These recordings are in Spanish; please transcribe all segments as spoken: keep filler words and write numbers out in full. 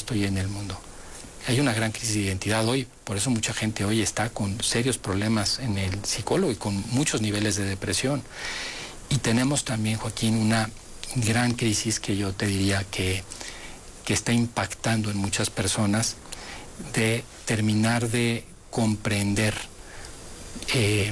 estoy en el mundo. Hay una gran crisis de identidad hoy, por eso mucha gente hoy está con serios problemas en el psicólogo y con muchos niveles de depresión. Y tenemos también, Joaquín, una gran crisis que yo te diría que, que está impactando en muchas personas, de terminar de comprender eh,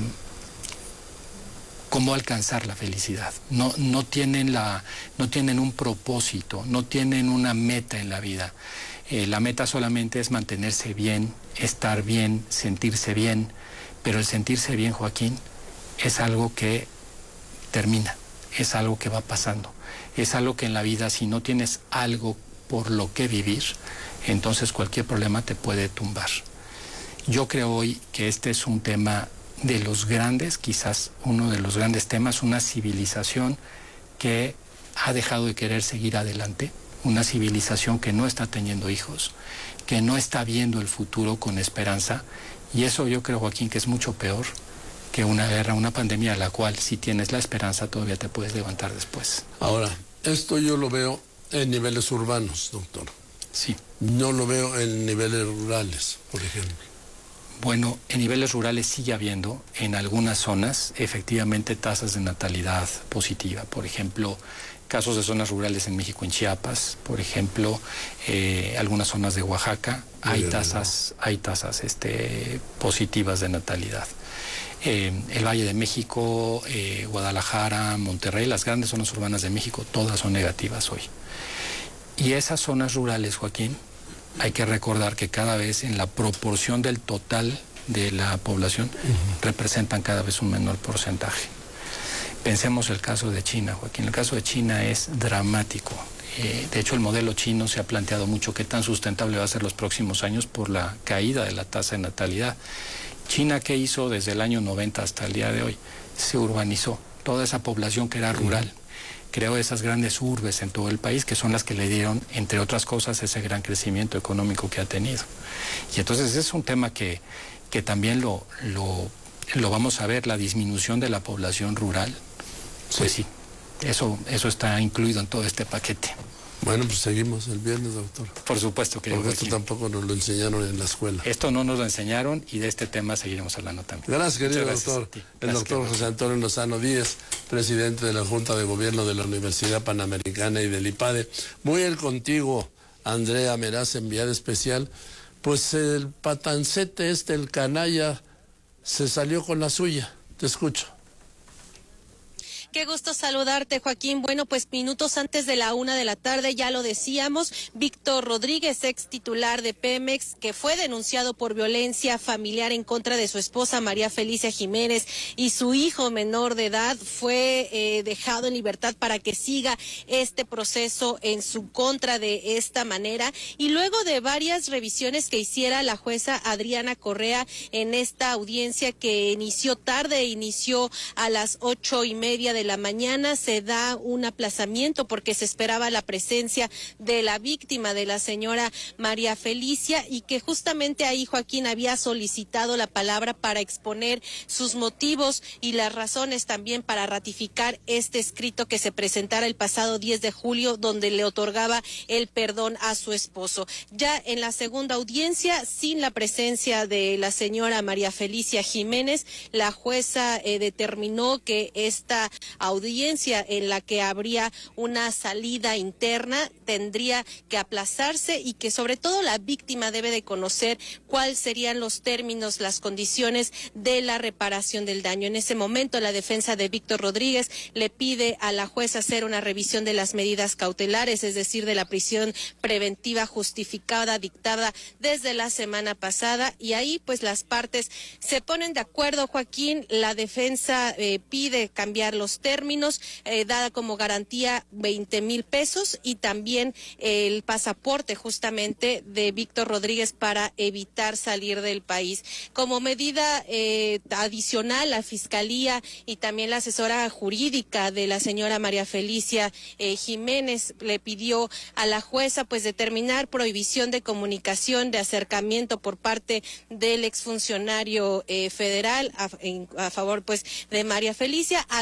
cómo alcanzar la felicidad. No, no tienen la, no tienen un propósito, no tienen una meta en la vida. Eh, la meta solamente es mantenerse bien, estar bien, sentirse bien, pero el sentirse bien, Joaquín, es algo que termina, es algo que va pasando, es algo que en la vida, si no tienes algo por lo que vivir, entonces cualquier problema te puede tumbar. Yo creo hoy que este es un tema de los grandes, quizás uno de los grandes temas, una civilización que ha dejado de querer seguir adelante, una civilización que no está teniendo hijos, que no está viendo el futuro con esperanza, y eso yo creo, Joaquín, que es mucho peor que una guerra, una pandemia, a la cual si tienes la esperanza todavía te puedes levantar después. Ahora, esto yo lo veo en niveles urbanos, doctor. Sí. No lo veo en niveles rurales, por ejemplo. Bueno, en niveles rurales sigue habiendo, en algunas zonas, efectivamente, tasas de natalidad positiva. Por ejemplo, casos de zonas rurales en México, en Chiapas, por ejemplo, eh, algunas zonas de Oaxaca, hay Bien, tasas, hay tasas este, positivas de natalidad. Eh, el Valle de México, eh, Guadalajara, Monterrey, las grandes zonas urbanas de México, todas son negativas hoy. Y esas zonas rurales, Joaquín, hay que recordar que cada vez en la proporción del total de la población uh-huh. representan cada vez un menor porcentaje. Pensemos el caso de China, Joaquín. El caso de China es dramático. Eh, de hecho, el modelo chino se ha planteado mucho qué tan sustentable va a ser los próximos años por la caída de la tasa de natalidad. China, ¿qué hizo desde el año noventa hasta el día de hoy? Se urbanizó. Toda esa población que era rural. Uh-huh. Creó esas grandes urbes en todo el país, que son las que le dieron, entre otras cosas, ese gran crecimiento económico que ha tenido. Y entonces ese es un tema que, que también lo, lo, lo vamos a ver, la disminución de la población rural. Pues sí, eso, eso está incluido en todo este paquete. Bueno, pues seguimos el viernes, doctor. Por supuesto que Porque esto tampoco nos lo enseñaron en la escuela. Esto no nos lo enseñaron y de este tema seguiremos hablando también. Gracias, querido gracias doctor. El gracias, doctor José Antonio Lozano Díez, presidente de la Junta de Gobierno de la Universidad Panamericana y del IPADE. Muy el contigo, Andrea Meraz, enviada especial. Pues el patancete este, el canalla, se salió con la suya. Te escucho. Qué gusto saludarte, Joaquín. Bueno, pues minutos antes de la una de la tarde, ya lo decíamos, Víctor Rodríguez, ex titular de Pemex, que fue denunciado por violencia familiar en contra de su esposa María Felicia Jiménez y su hijo menor de edad, fue eh, dejado en libertad para que siga este proceso en su contra de esta manera. Y luego de varias revisiones que hiciera la jueza Adriana Correa en esta audiencia que inició tarde, inició a las ocho y media de la mañana, se da un aplazamiento porque se esperaba la presencia de la víctima, de la señora María Felicia, y que justamente ahí Joaquín había solicitado la palabra para exponer sus motivos y las razones también para ratificar este escrito que se presentara el pasado diez de julio, donde le otorgaba el perdón a su esposo. Ya en la segunda audiencia, sin la presencia de la señora María Felicia Jiménez, la jueza eh, determinó que esta audiencia en la que habría una salida interna tendría que aplazarse y que sobre todo la víctima debe de conocer cuáles serían los términos, las condiciones de la reparación del daño. En ese momento la defensa de Víctor Rodríguez le pide a la jueza hacer una revisión de las medidas cautelares, es decir, de la prisión preventiva justificada dictada desde la semana pasada, y ahí pues las partes se ponen de acuerdo, Joaquín. La defensa eh, pide cambiar los términos, eh, dada como garantía veinte mil pesos y también eh, el pasaporte justamente de Víctor Rodríguez para evitar salir del país. Como medida eh, adicional, la Fiscalía y también la asesora jurídica de la señora María Felicia eh, Jiménez le pidió a la jueza pues determinar prohibición de comunicación, de acercamiento por parte del exfuncionario eh, federal a, en, a favor pues de María Felicia, algo que está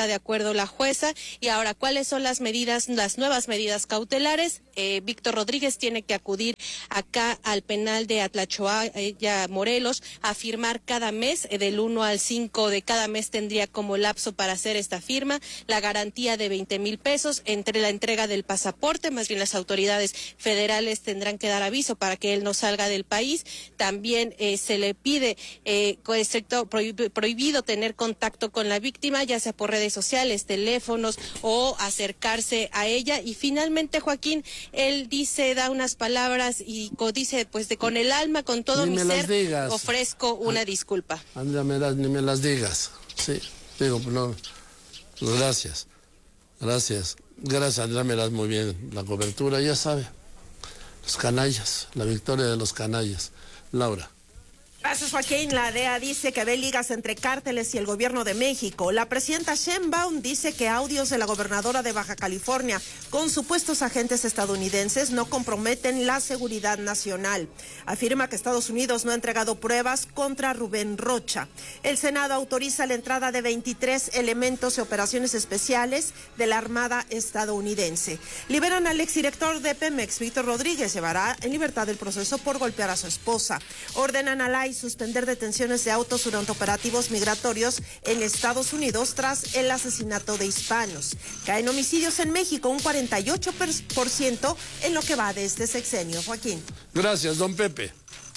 está de acuerdo la jueza. Y ahora, ¿cuáles son las medidas, las nuevas medidas cautelares? Eh, Víctor Rodríguez tiene que acudir acá al penal de Atlachoaya, Morelos, a firmar cada mes, eh, del uno al cinco de cada mes tendría como lapso para hacer esta firma, la garantía de veinte mil pesos, entre la entrega del pasaporte, más bien las autoridades federales tendrán que dar aviso para que él no salga del país. También eh, se le pide, eh, excepto prohib- prohibido tener contacto con la víctima, ya sea por redes sociales, teléfonos o acercarse a ella. Y finalmente, Joaquín, él dice, da unas palabras y dice, pues de con el alma, con todo Ni mi me ser, las digas. ofrezco una Ay, disculpa. Andrea Meraz, ni me las digas. Sí, digo, no, gracias. Gracias. Gracias, Andrea Meraz, muy bien. La cobertura, ya sabe. Los canallas, la victoria de los canallas. Laura. Gracias, Joaquín. La D E A dice que ve ligas entre cárteles y el gobierno de México. La presidenta Sheinbaum dice que audios de la gobernadora de Baja California con supuestos agentes estadounidenses no comprometen la seguridad nacional. Afirma que Estados Unidos no ha entregado pruebas contra Rubén Rocha. El Senado autoriza la entrada de veintitrés elementos y operaciones especiales de la Armada estadounidense. Liberan al exdirector de Pemex, Víctor Rodríguez. Llevará en libertad el proceso por golpear a su esposa. Ordenan a la suspender detenciones de autos durante operativos migratorios en Estados Unidos tras el asesinato de hispanos. Caen homicidios en México un cuarenta y ocho por ciento en lo que va de este sexenio. Joaquín. Gracias, don Pepe.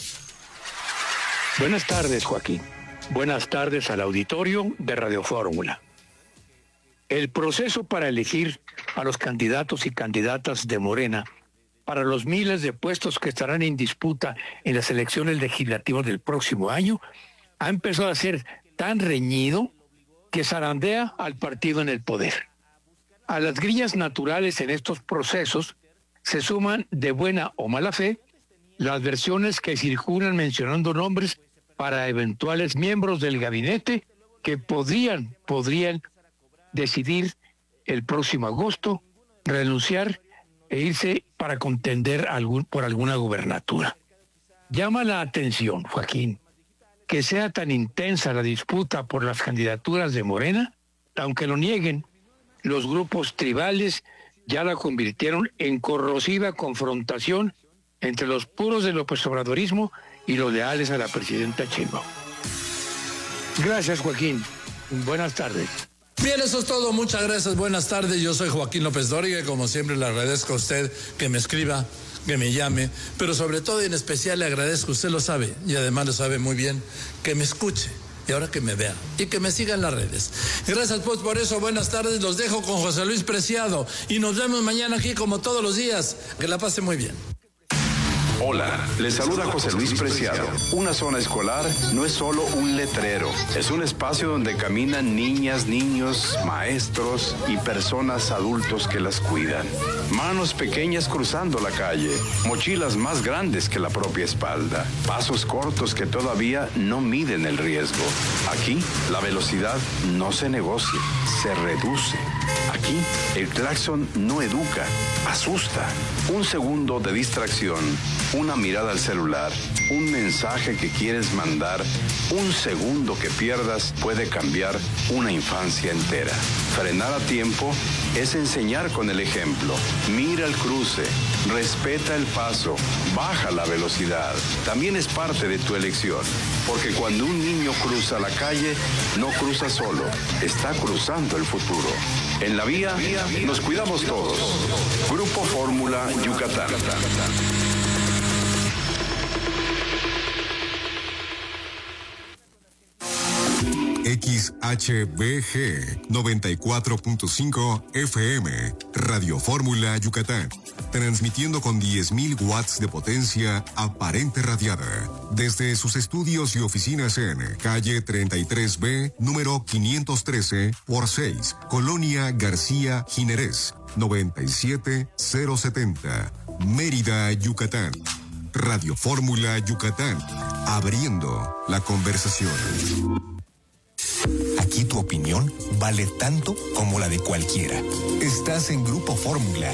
Buenas tardes, Joaquín. Buenas tardes al auditorio de Radio Fórmula. El proceso para elegir a los candidatos y candidatas de Morena para los miles de puestos que estarán en disputa en las elecciones legislativas del próximo año, ha empezado a ser tan reñido que zarandea al partido en el poder. A las grillas naturales en estos procesos se suman, de buena o mala fe, las versiones que circulan mencionando nombres para eventuales miembros del gabinete que podrían, podrían decidir el próximo agosto renunciar e irse para contender algún, por alguna gubernatura. Llama la atención, Joaquín, que sea tan intensa la disputa por las candidaturas de Morena, aunque lo nieguen, los grupos tribales ya la convirtieron en corrosiva confrontación entre los puros del López Obradorismo y los leales a la presidenta Sheinbaum. Gracias, Joaquín. Buenas tardes. Bien, eso es todo. Muchas gracias. Buenas tardes. Yo soy Joaquín López Dóriga y como siempre le agradezco a usted que me escriba, que me llame, pero sobre todo y en especial le agradezco, usted lo sabe y además lo sabe muy bien, que me escuche y ahora que me vea y que me siga en las redes. Gracias pues por eso. Buenas tardes. Los dejo con José Luis Preciado y nos vemos mañana aquí como todos los días. Que la pase muy bien. Hola, les saluda José Luis Preciado. Una zona escolar no es solo un letrero, es un espacio donde caminan niñas, niños, maestros y personas adultos que las cuidan. Manos pequeñas cruzando la calle, mochilas más grandes que la propia espalda, pasos cortos que todavía no miden el riesgo. Aquí, la velocidad no se negocia, se reduce. Aquí, el claxon no educa, asusta. Un segundo de distracción, una mirada al celular, un mensaje que quieres mandar, un segundo que pierdas puede cambiar una infancia entera. Frenar a tiempo es enseñar con el ejemplo. Mira el cruce, respeta el paso, baja la velocidad. También es parte de tu elección, porque cuando un niño cruza la calle, no cruza solo, está cruzando el futuro. En la vía, nos cuidamos todos. Grupo Fórmula Yucatán. X H B G noventa y cuatro punto cinco F M, Radio Fórmula Yucatán, transmitiendo con diez mil watts de potencia aparente radiada, desde sus estudios y oficinas en calle treinta y tres B, número quinientos trece por seis, Colonia García Jiménez, noventa y siete mil setenta, Mérida, Yucatán. Radio Fórmula Yucatán, abriendo la conversación. Aquí tu opinión vale tanto como la de cualquiera. Estás en Grupo Fórmula.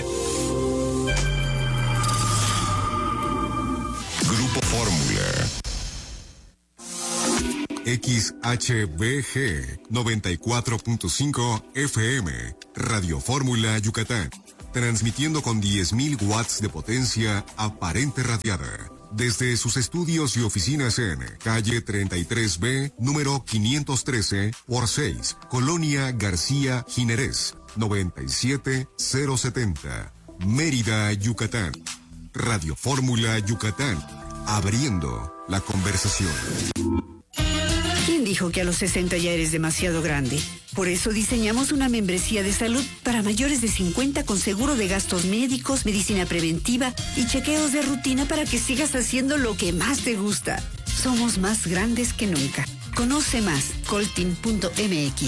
Grupo Fórmula. X H B G noventa y cuatro punto cinco F M, Radio Fórmula Yucatán, transmitiendo con diez mil watts de potencia aparente radiada. Desde sus estudios y oficinas en calle treinta y tres B, número quinientos trece por seis, Colonia García Jiménez, noventa y siete mil setenta, Mérida, Yucatán. Radio Fórmula Yucatán, abriendo la conversación. ¿Quién dijo que a los sesenta ya eres demasiado grande? Por eso diseñamos una membresía de salud para mayores de cincuenta con seguro de gastos médicos, medicina preventiva y chequeos de rutina para que sigas haciendo lo que más te gusta. Somos más grandes que nunca. Conoce más, coltin punto m x.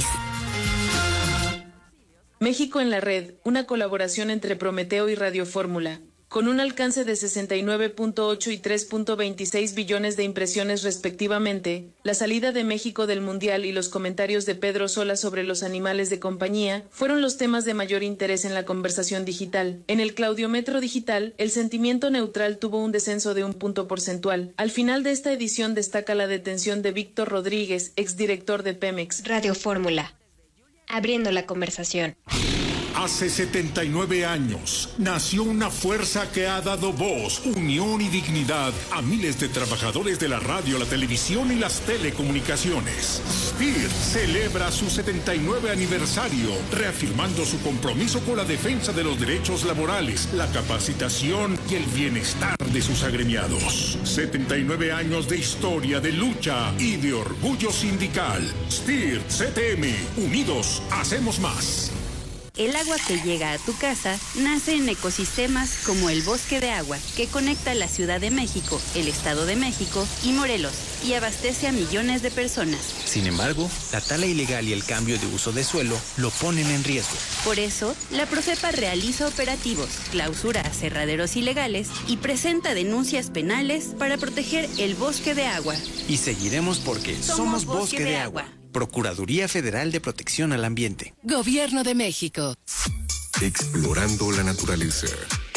México en la red, una colaboración entre Prometeo y Radio Fórmula. Con un alcance de sesenta y nueve punto ocho y tres punto veintiséis billones de impresiones respectivamente, la salida de México del Mundial y los comentarios de Pedro Sola sobre los animales de compañía fueron los temas de mayor interés en la conversación digital. En el Claudiometro digital, el sentimiento neutral tuvo un descenso de un punto porcentual. Al final de esta edición destaca la detención de Víctor Rodríguez, exdirector de Pemex. Radio Fórmula, abriendo la conversación. Hace setenta y nueve años nació una fuerza que ha dado voz, unión y dignidad a miles de trabajadores de la radio, la televisión y las telecomunicaciones. S P I R celebra su setenta y nueve aniversario, reafirmando su compromiso con la defensa de los derechos laborales, la capacitación y el bienestar de sus agremiados. setenta y nueve años de historia, de lucha y de orgullo sindical. S P I R C T M, unidos hacemos más. El agua que llega a tu casa nace en ecosistemas como el Bosque de Agua, que conecta la Ciudad de México, el Estado de México y Morelos, y abastece a millones de personas. Sin embargo, la tala ilegal y el cambio de uso de suelo lo ponen en riesgo. Por eso, la Profepa realiza operativos, clausura aserraderos ilegales y presenta denuncias penales para proteger el Bosque de Agua. Y seguiremos porque somos, somos Bosque, Bosque de, de Agua. Agua. Procuraduría Federal de Protección al Ambiente. Gobierno de México. Explorando la naturaleza.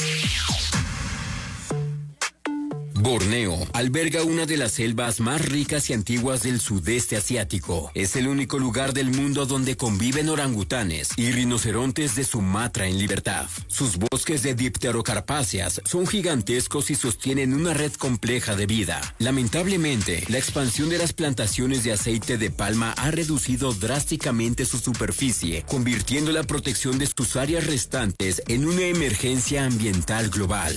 Borneo alberga una de las selvas más ricas y antiguas del sudeste asiático. Es el único lugar del mundo donde conviven orangutanes y rinocerontes de Sumatra en libertad. Sus bosques de dipterocarpáceas son gigantescos y sostienen una red compleja de vida. Lamentablemente, la expansión de las plantaciones de aceite de palma ha reducido drásticamente su superficie, convirtiendo la protección de sus áreas restantes en una emergencia ambiental global.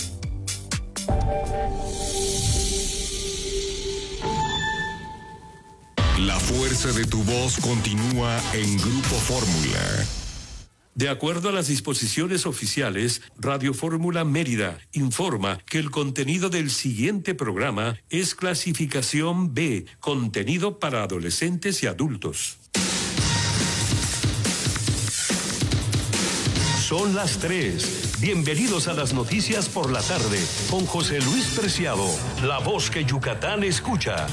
La fuerza de tu voz continúa en Grupo Fórmula. De acuerdo a las disposiciones oficiales, Radio Fórmula Mérida informa que el contenido del siguiente programa es clasificación B, contenido para adolescentes y adultos. Son las tres. Bienvenidos a las noticias por la tarde con José Luis Preciado, la voz que Yucatán escucha.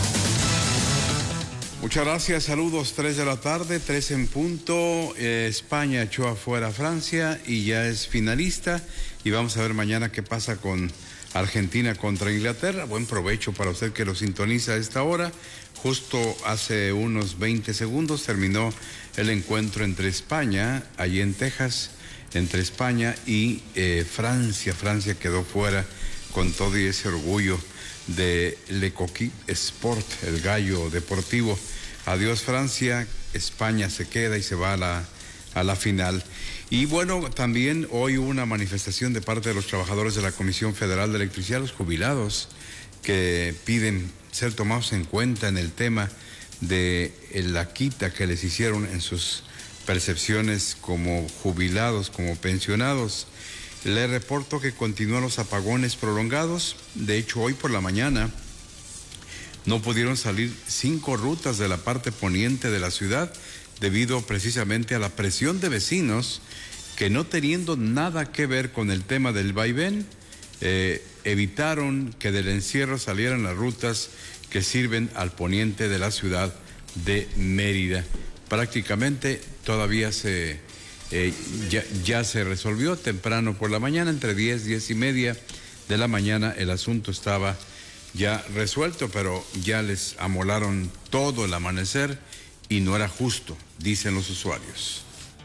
Muchas gracias, saludos, tres de la tarde, tres en punto. Eh, España echó afuera a Francia y ya es finalista. Y vamos a ver mañana qué pasa con Argentina contra Inglaterra. Buen provecho para usted que lo sintoniza a esta hora. Justo hace unos veinte segundos terminó el encuentro entre España, allí en Texas, entre España y eh, Francia. Francia quedó fuera con todo y ese orgullo de Le Coqui Sport, el gallo deportivo. Adiós Francia, España se queda y se va a la, a la final. Y bueno, también hoy hubo una manifestación de parte de los trabajadores de la Comisión Federal de Electricidad, los jubilados, que piden ser tomados en cuenta en el tema de la quita que les hicieron en sus percepciones como jubilados, como pensionados. Les reporto que continúan los apagones prolongados. De hecho, hoy por la mañana no pudieron salir cinco rutas de la parte poniente de la ciudad debido precisamente a la presión de vecinos que, no teniendo nada que ver con el tema del vaivén, eh, evitaron que del encierro salieran las rutas que sirven al poniente de la ciudad de Mérida. Prácticamente todavía se eh, ya, ya se resolvió temprano por la mañana, entre diez, diez y media de la mañana el asunto estaba ya resuelto, pero ya les amolaron todo el amanecer y no era justo, dicen los usuarios.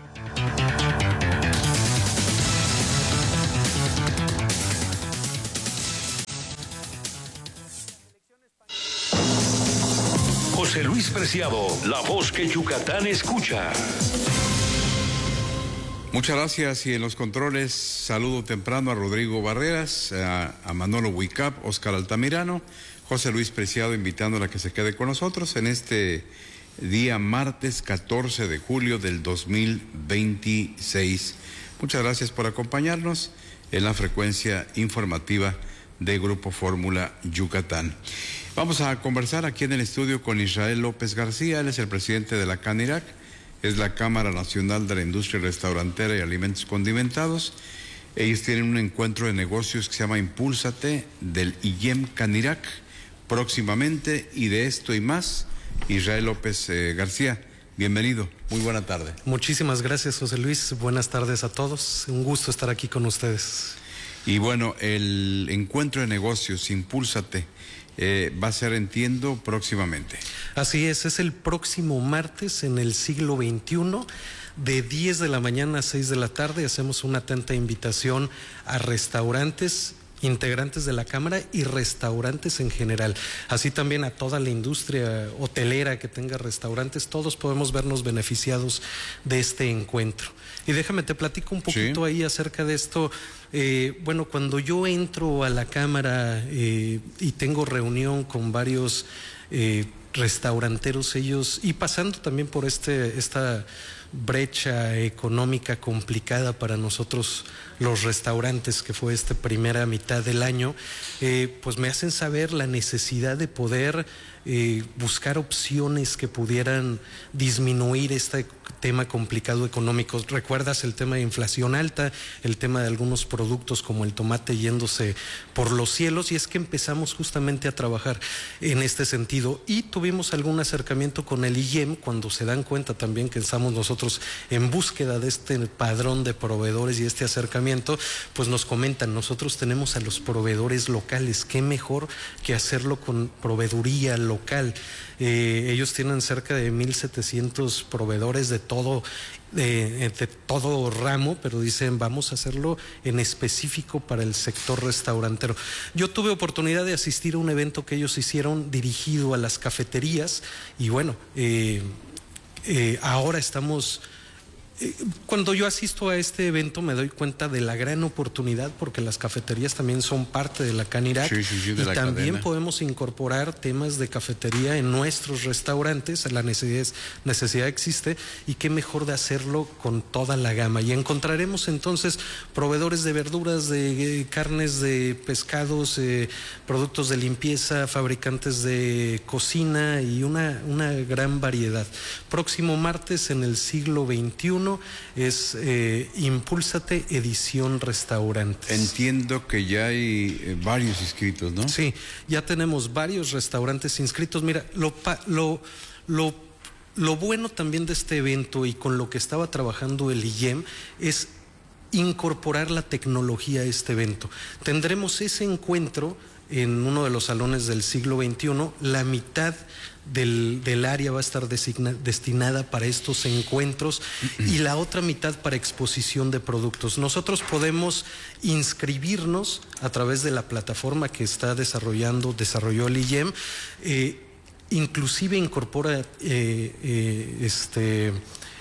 José Luis Preciado, la voz que Yucatán escucha. Muchas gracias, y en los controles saludo temprano a Rodrigo Barreras, a, a Manolo Huicap, Oscar Altamirano, José Luis Preciado invitándola a que se quede con nosotros en este día martes catorce de julio del dos mil veintiséis. Muchas gracias por acompañarnos en la frecuencia informativa de Grupo Fórmula Yucatán. Vamos a conversar aquí en el estudio con Israel López García, él es el presidente de la CANIRAC, es la Cámara Nacional de la Industria Restaurantera y Alimentos Condimentados. Ellos tienen un encuentro de negocios que se llama Impúlsate del I E M CANIRAC próximamente, y de esto y más, Israel López eh, García, bienvenido, muy buena tarde. Muchísimas gracias, José Luis, buenas tardes a todos, un gusto estar aquí con ustedes. Y bueno, el encuentro de negocios Impúlsate Eh, va a ser, entiendo, próximamente. Así es, es el próximo martes en el siglo veintiuno, de diez de la mañana a seis de la tarde. Hacemos una atenta invitación a restaurantes, integrantes de la Cámara y restaurantes en general, así también a toda la industria hotelera que tenga restaurantes. Todos podemos vernos beneficiados de este encuentro. Y déjame, te platico un poquito sí. ahí acerca de esto. Eh, bueno, cuando yo entro a la Cámara eh, y tengo reunión con varios eh, restauranteros, ellos, y pasando también por este esta brecha económica complicada para nosotros los restaurantes, que fue esta primera mitad del año, eh, pues me hacen saber la necesidad de poder eh, buscar opciones que pudieran disminuir este tema complicado económico. ¿Recuerdas el tema de inflación alta, el tema de algunos productos como el tomate yéndose por los cielos? Y es que empezamos justamente a trabajar en este sentido, y tuvimos algún acercamiento con el I E M cuando se dan cuenta también que estamos nosotros en búsqueda de este padrón de proveedores y este acercamiento. Pues nos comentan, nosotros tenemos a los proveedores locales, qué mejor que hacerlo con proveeduría local. Eh, ellos tienen cerca de mil setecientos proveedores de todo, de, de todo ramo, pero dicen vamos a hacerlo en específico para el sector restaurantero. Yo tuve oportunidad de asistir a un evento que ellos hicieron dirigido a las cafeterías, y bueno, eh, eh, ahora estamos... Cuando yo asisto a este evento me doy cuenta de la gran oportunidad, porque las cafeterías también son parte de la CANIRAC, sí, sí, sí, de y la también cadena. Podemos incorporar temas de cafetería en nuestros restaurantes. La necesidad, necesidad existe, y qué mejor de hacerlo con toda la gama. Y encontraremos entonces proveedores de verduras, de eh, carnes, de pescados, eh, productos de limpieza, fabricantes de cocina y una, una gran variedad. Próximo martes en el siglo veintiuno es eh, Impúlsate edición restaurantes. Entiendo que ya hay eh, varios inscritos, ¿no? Sí, ya tenemos varios restaurantes inscritos. Mira, lo, lo, lo, lo bueno también de este evento, y con lo que estaba trabajando el I E M, es incorporar la tecnología a este evento. Tendremos ese encuentro en uno de los salones del siglo veintiuno, la mitad Del, del área va a estar designa, destinada para estos encuentros y la otra mitad para exposición de productos. Nosotros podemos inscribirnos a través de la plataforma que está desarrollando, desarrolló el I E M, eh, inclusive incorpora eh, eh, este...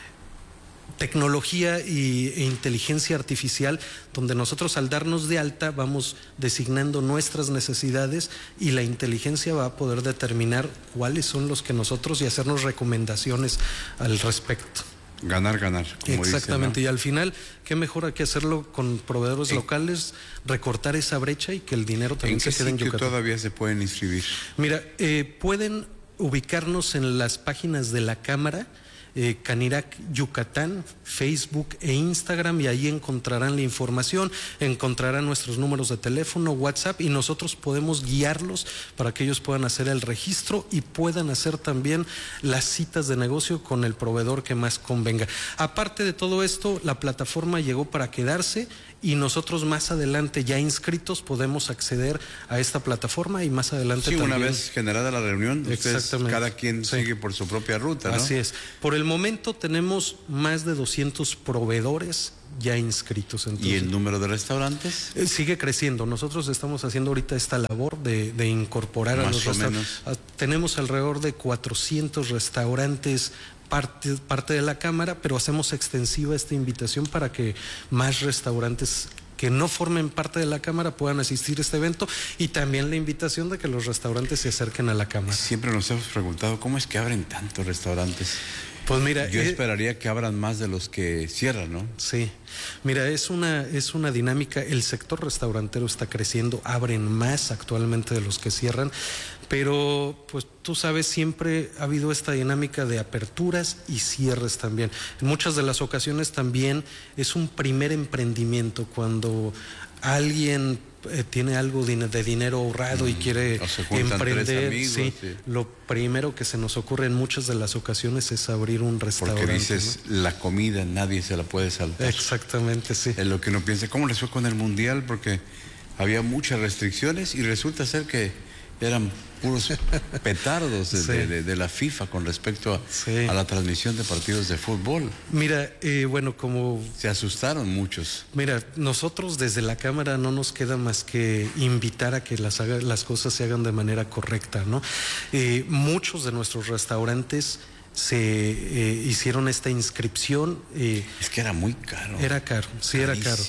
tecnología y, e inteligencia artificial, donde nosotros al darnos de alta vamos designando nuestras necesidades, y la inteligencia va a poder determinar cuáles son los que nosotros, y hacernos recomendaciones al respecto. Ganar, ganar. Como Exactamente, dice, ¿no? Y al final, qué mejor que hacerlo con proveedores ¿En? locales, recortar esa brecha y que el dinero también se quede en Yucatán. ¿En qué sitio todavía se pueden inscribir? Mira, eh, pueden ubicarnos en las páginas de la Cámara. eh, Canirac Yucatán, Facebook e Instagram, y ahí encontrarán la información, encontrarán nuestros números de teléfono, WhatsApp, y nosotros podemos guiarlos para que ellos puedan hacer el registro y puedan hacer también las citas de negocio con el proveedor que más convenga. Aparte de todo esto, la plataforma llegó para quedarse y nosotros más adelante, ya inscritos, podemos acceder a esta plataforma y más adelante sí, también. Una vez generada la reunión, ustedes, cada quien sí. sigue por su propia ruta, ¿no? Así es. Por el momento tenemos más de doscientos proveedores ya inscritos. Entonces, ¿y el número de restaurantes? Eh, sigue creciendo. Nosotros estamos haciendo ahorita esta labor de, de incorporar más a los restaurantes. Tenemos alrededor de cuatrocientos restaurantes Parte, parte de la Cámara, pero hacemos extensiva esta invitación para que más restaurantes que no formen parte de la Cámara puedan asistir a este evento, y también la invitación de que los restaurantes se acerquen a la Cámara. Siempre nos hemos preguntado cómo es que abren tantos restaurantes. Pues mira, yo eh, esperaría que abran más de los que cierran, ¿no? Sí, mira, es una, es una dinámica. El sector restaurantero está creciendo, abren más actualmente de los que cierran, pero pues tú sabes, siempre ha habido esta dinámica de aperturas y cierres también. En muchas de las ocasiones también es un primer emprendimiento cuando alguien eh, tiene algo de, de dinero ahorrado mm, y quiere emprender. Amigos, sí, sí. Lo primero que se nos ocurre en muchas de las ocasiones es abrir un restaurante. Porque dices, ¿no? La comida nadie se la puede saltar. Exactamente, sí. Es lo que uno piensa. ¿Cómo les fue con el Mundial? Porque había muchas restricciones y resulta ser que eran puros petardos de, sí. de, de, de la FIFA con respecto a, sí. a la transmisión de partidos de fútbol. Mira, eh, bueno, como... Se asustaron muchos. Mira, nosotros desde la Cámara no nos queda más que invitar a que las, haga, las cosas se hagan de manera correcta, ¿no? Eh, muchos de nuestros restaurantes se eh, hicieron esta inscripción. Eh, es que era muy caro. Era caro, sí, Carísimo, era caro.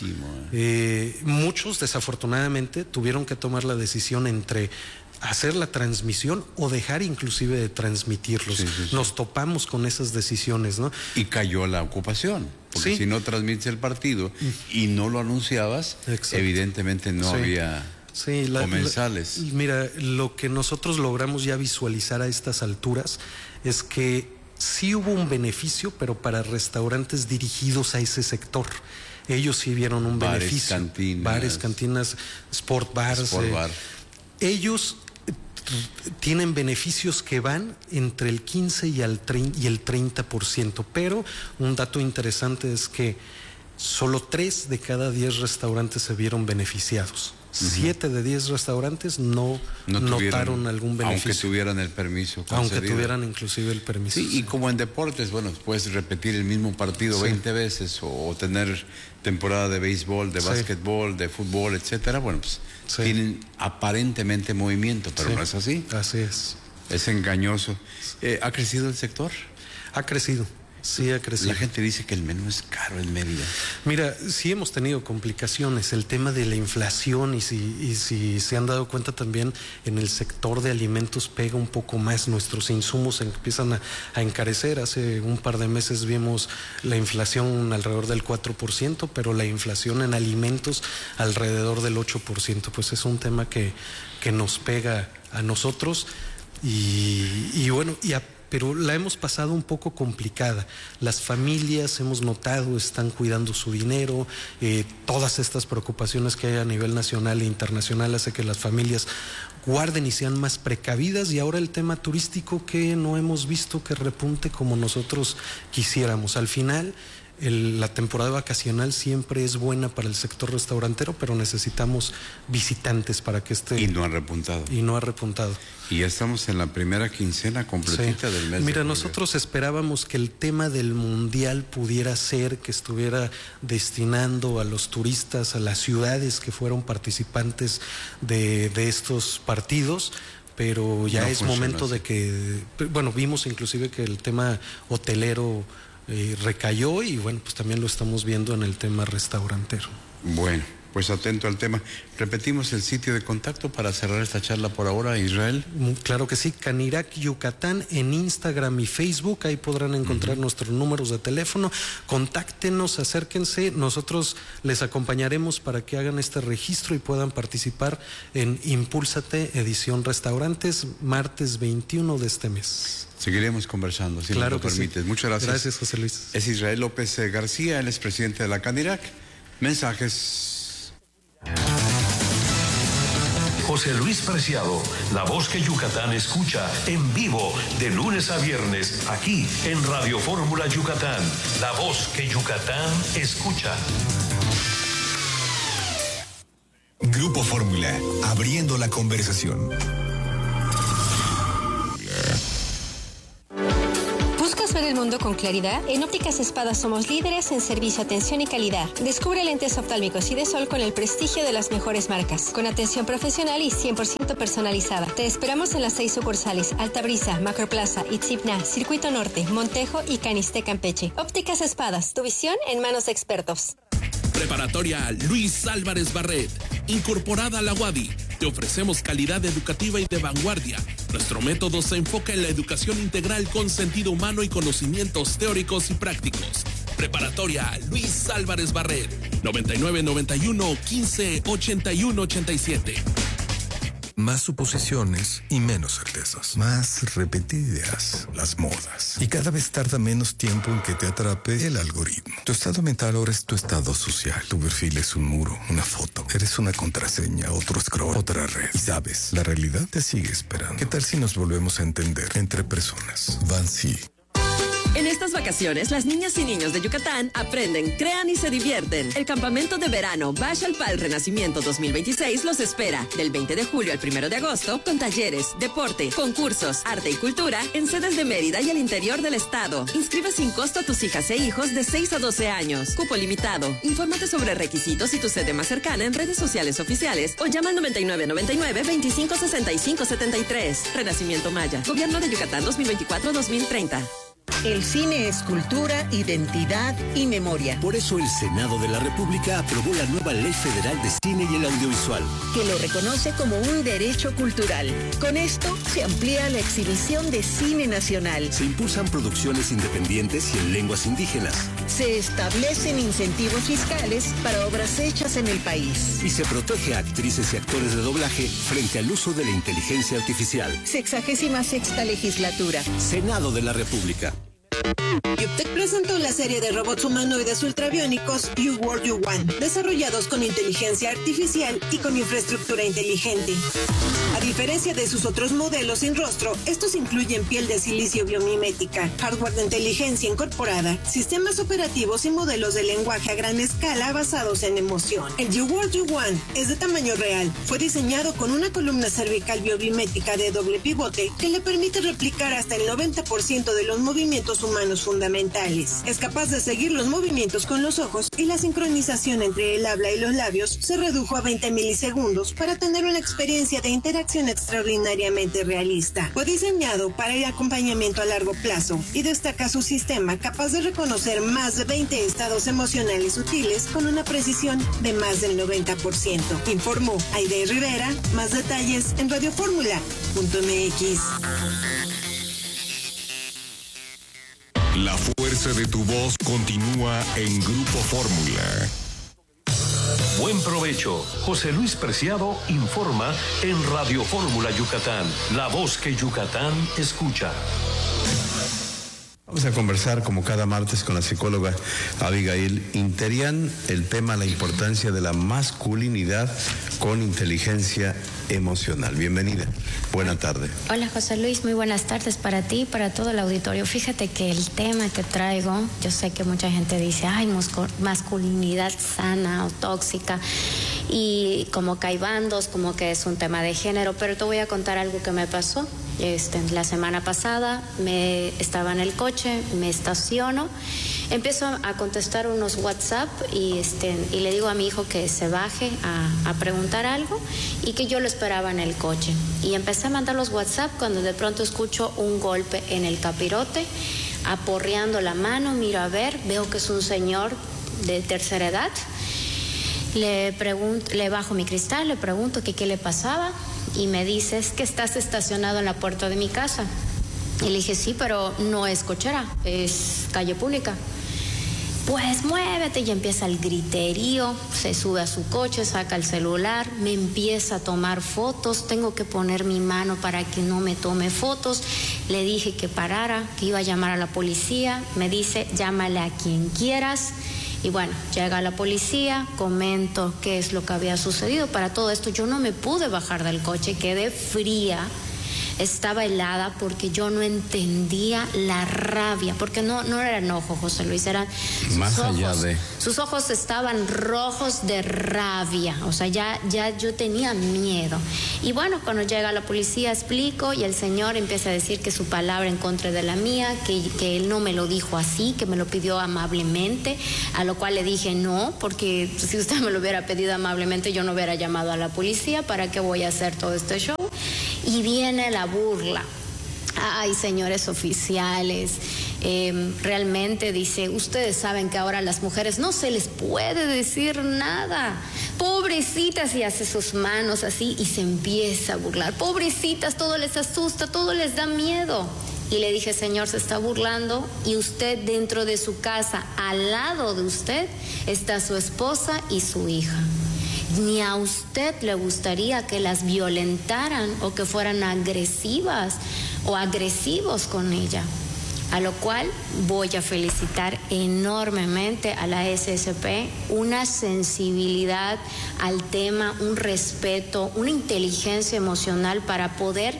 Eh. Eh, muchos, desafortunadamente, tuvieron que tomar la decisión entre hacer la transmisión o dejar inclusive de transmitirlos. Sí, sí, sí. Nos topamos con esas decisiones, ¿no? Y cayó la ocupación, porque sí. si no transmites el partido y no lo anunciabas, exacto, evidentemente no sí. había sí, la, comensales. La, mira, lo que nosotros logramos ya visualizar a estas alturas es que sí hubo un beneficio, pero para restaurantes dirigidos a ese sector. Ellos sí vieron un bares, beneficio. Cantinas. Bares, cantinas, sport bars. Sport eh, bar. Ellos tienen beneficios que van entre el quince y el treinta por ciento, pero un dato interesante es que solo tres de cada diez restaurantes se vieron beneficiados. Uh-huh. Siete de diez restaurantes no, no tuvieron, notaron algún beneficio. Aunque tuvieran el permiso concedido. Aunque tuvieran inclusive el permiso. Sí, y como en deportes, bueno, puedes repetir el mismo partido sí. veinte veces o, o tener temporada de béisbol, de sí. básquetbol, de fútbol, etcétera. Bueno, pues sí. tienen aparentemente movimiento, pero sí. no es así. Así es. Es engañoso. Eh, ¿Ha crecido el sector? Ha crecido. Sí, ha crecido. La gente dice que el menú es caro en Mérida. Mira, sí hemos tenido complicaciones, el tema de la inflación, y si, y si se han dado cuenta también en el sector de alimentos pega un poco más, nuestros insumos empiezan a, a encarecer. Hace un par de meses vimos la inflación alrededor del cuatro por ciento, pero la inflación en alimentos alrededor del ocho por ciento, pues es un tema que, que nos pega a nosotros y, y bueno, y a pero la hemos pasado un poco complicada. Las familias, hemos notado, están cuidando su dinero, eh, todas estas preocupaciones que hay a nivel nacional e internacional hace que las familias guarden y sean más precavidas, y ahora el tema turístico que no hemos visto que repunte como nosotros quisiéramos. Al final, El, la temporada vacacional siempre es buena para el sector restaurantero, pero necesitamos visitantes para que esté... Y no ha repuntado. Y no ha repuntado. Y ya estamos en la primera quincena completita sí. del mes. Mira, de nosotros esperábamos que el tema del Mundial pudiera ser que estuviera destinando a los turistas, a las ciudades que fueron participantes de, de estos partidos, pero ya no es momento así. de que... Bueno, vimos inclusive que el tema hotelero... Eh, recayó, y bueno, pues también lo estamos viendo en el tema restaurantero. Bueno, pues atento al tema. Repetimos el sitio de contacto para cerrar esta charla por ahora, Israel. Claro que sí, Canirac Yucatán en Instagram y Facebook, ahí podrán encontrar uh-huh. nuestros números de teléfono. Contáctenos, acérquense, nosotros les acompañaremos para que hagan este registro y puedan participar en Impúlsate Edición Restaurantes, martes veintiuno de este mes. Seguiremos conversando, si claro me lo permites. Sí. Muchas gracias. Gracias, José Luis. Es Israel López García, él es presidente de la Canirac. Mensajes. José Luis Preciado, la voz que Yucatán escucha en vivo de lunes a viernes, aquí en Radio Fórmula Yucatán, la voz que Yucatán escucha. Grupo Fórmula, abriendo la conversación. ¿Buscas ver el mundo con claridad? En Ópticas Espadas somos líderes en servicio, atención y calidad. Descubre lentes oftálmicos y de sol con el prestigio de las mejores marcas, con atención profesional y cien por ciento personalizada. Te esperamos en las seis sucursales: Altabrisa, Macroplaza, Itzipna, Circuito Norte, Montejo y Caniste, Campeche. Ópticas Espadas, tu visión en manos de expertos. Preparatoria Luis Álvarez Barret, incorporada a la U A D I. Te ofrecemos calidad educativa y de vanguardia. Nuestro método se enfoca en la educación integral con sentido humano y conocimientos teóricos y prácticos. Preparatoria Luis Álvarez Barret, noventa y nueve noventa y uno quince ochenta y uno ochenta y siete. Más suposiciones y menos certezas. Más repetidas las modas. Y cada vez tarda menos tiempo en que te atrape el algoritmo. Tu estado mental ahora es tu estado social. Tu perfil es un muro, una foto. Eres una contraseña, otro scroll, otra red. Y sabes, la realidad te sigue esperando. ¿Qué tal si nos volvemos a entender entre personas? Vansi. En estas vacaciones, las niñas y niños de Yucatán aprenden, crean y se divierten. El campamento de verano Bash al Pal Renacimiento dos mil veintiséis los espera del veinte de julio al primero de agosto con talleres, deporte, concursos, arte y cultura en sedes de Mérida y el interior del estado. Inscribe sin costo a tus hijas e hijos de seis a doce años. Cupo limitado. Infórmate sobre requisitos y tu sede más cercana en redes sociales oficiales o llama al noventa y nueve noventa y nueve veinticinco sesenta y cinco setenta y tres. Renacimiento Maya. Gobierno de Yucatán dos mil veinticuatro a dos mil treinta. El cine es cultura, identidad y memoria. Por eso el Senado de la República aprobó la nueva Ley Federal de Cine y el Audiovisual, que lo reconoce como un derecho cultural. Con esto se amplía la exhibición de cine nacional. Se impulsan producciones independientes y en lenguas indígenas. Se establecen incentivos fiscales para obras hechas en el país. Y se protege a actrices y actores de doblaje frente al uso de la inteligencia artificial. Sexagésima sexta legislatura. Senado de la República. Yuptec presentó la serie de robots humanoides ultrabiónicos You World You Want, desarrollados con inteligencia artificial y con infraestructura inteligente. A diferencia de sus otros modelos sin rostro, estos incluyen piel de silicio biomimética, hardware de inteligencia incorporada, sistemas operativos y modelos de lenguaje a gran escala basados en emoción. El You World You Want es de tamaño real. Fue diseñado con una columna cervical biomimética de doble pivote que le permite replicar hasta el noventa por ciento de los movimientos humanos fundamentales. Es capaz de seguir los movimientos con los ojos y la sincronización entre el habla y los labios se redujo a veinte milisegundos para tener una experiencia de interacción extraordinariamente realista. Fue diseñado para el acompañamiento a largo plazo y destaca su sistema capaz de reconocer más de veinte estados emocionales sutiles con una precisión de más del noventa por ciento. Informó Aide Rivera. Más detalles en radioformula punto m x. La fuerza de tu voz continúa en Grupo Fórmula. Buen provecho. José Luis Preciado informa en Radio Fórmula Yucatán, la voz que Yucatán escucha. Vamos a conversar como cada martes con la psicóloga Abigail Interian, el tema la importancia de la masculinidad con inteligencia emocional. Bienvenida. Buena tarde. Hola José Luis, muy buenas tardes para ti y para todo el auditorio. Fíjate que el tema que traigo, yo sé que mucha gente dice, ay, masculinidad sana o tóxica, y como que hay bandos, como que es un tema de género, pero te voy a contar algo que me pasó. Este, la semana pasada me estaba en el coche, me estaciono, empiezo a contestar unos WhatsApp y, este, y le digo a mi hijo que se baje a, a preguntar algo y que yo lo esperaba en el coche. Y empecé a mandar los WhatsApp cuando de pronto escucho un golpe en el capirote, aporreando la mano, miro a ver, veo que es un señor de tercera edad. Le pregunto, le bajo mi cristal, le pregunto que qué le pasaba y me dice, es que estás estacionado en la puerta de mi casa. Y le dije, sí, pero no es cochera, es calle pública. Pues muévete, y empieza el griterío, se sube a su coche, saca el celular, me empieza a tomar fotos, tengo que poner mi mano para que no me tome fotos. Le dije que parara, que iba a llamar a la policía, me dice, llámale a quien quieras. Y bueno, llega la policía, comento qué es lo que había sucedido. Para todo esto yo no me pude bajar del coche, quedé fría. Estaba helada porque yo no entendía la rabia, porque no, no era enojo, José Luis, eran sus más ojos, allá de... sus ojos estaban rojos de rabia, o sea, ya, ya yo tenía miedo. Y bueno, cuando llega la policía explico y el señor empieza a decir que su palabra en contra de la mía, que, que él no me lo dijo así, que me lo pidió amablemente, a lo cual le dije no, porque si usted me lo hubiera pedido amablemente yo no hubiera llamado a la policía, ¿para qué voy a hacer todo este show? Y viene la burla. Ay, señores oficiales, eh, realmente dice, ustedes saben que ahora a las mujeres no se les puede decir nada. Pobrecitas, y hace sus manos así y se empieza a burlar. Pobrecitas, todo les asusta, todo les da miedo. Y le dije, señor, se está burlando y usted dentro de su casa, al lado de usted, está su esposa y su hija. Ni a usted le gustaría que las violentaran o que fueran agresivas o agresivos con ella. A lo cual voy a felicitar enormemente a la S S P, una sensibilidad al tema, un respeto, una inteligencia emocional para poder...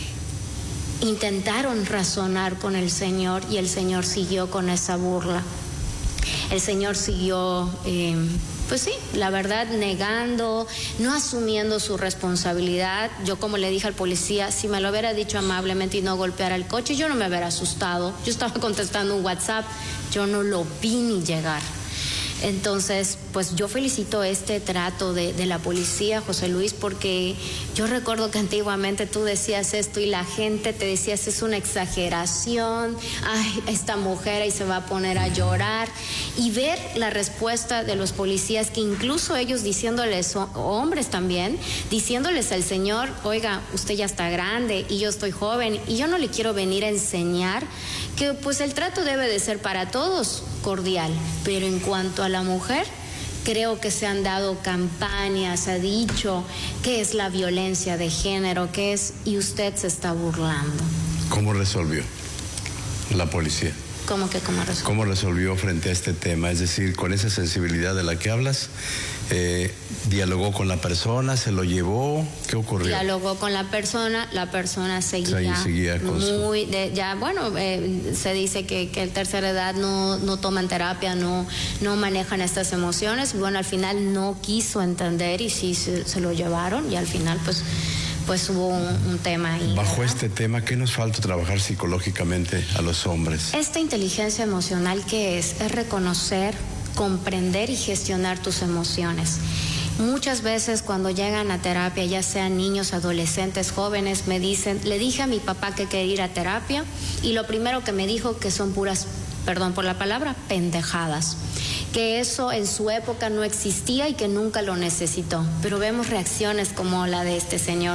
Intentaron razonar con el Señor y el Señor siguió con esa burla. El Señor siguió... Eh, Pues sí, la verdad, negando, no asumiendo su responsabilidad. Yo, como le dije al policía, si me lo hubiera dicho amablemente y no golpeara el coche, yo no me hubiera asustado. Yo estaba contestando un WhatsApp, yo no lo vi ni llegar. Entonces, pues yo felicito este trato de, de la policía, José Luis, porque yo recuerdo que antiguamente tú decías esto y la gente te decía, es una exageración, ay, esta mujer ahí se va a poner a llorar. Y ver la respuesta de los policías, que incluso ellos diciéndoles, hombres también, diciéndoles al señor, oiga, usted ya está grande y yo estoy joven y yo no le quiero venir a enseñar que pues el trato debe de ser para todos cordial, pero en cuanto a la mujer, creo que se han dado campañas, ha dicho qué es la violencia de género, qué es, y usted se está burlando. ¿Cómo resolvió la policía? ¿Cómo que cómo resolvió? ¿Cómo resolvió frente a este tema? Es decir, con esa sensibilidad de la que hablas, eh, ¿dialogó con la persona? ¿Se lo llevó? ¿Qué ocurrió? Dialogó con la persona, la persona seguía, sí, seguía con muy, su... de, ya, bueno, eh, se dice que, que en tercera edad no, no toman terapia, no, no manejan estas emociones, y bueno, al final no quiso entender y sí se, se lo llevaron, y al final pues... pues hubo un, un tema ahí. Bajo ¿verdad? este tema, ¿qué nos falta trabajar psicológicamente a los hombres? Esta inteligencia emocional, ¿qué es? Es reconocer, comprender y gestionar tus emociones. Muchas veces cuando llegan a terapia, ya sean niños, adolescentes, jóvenes, me dicen, le dije a mi papá que quería ir a terapia y lo primero que me dijo que son puras, perdón por la palabra, pendejadas. Que eso en su época no existía y que nunca lo necesitó. Pero vemos reacciones como la de este señor.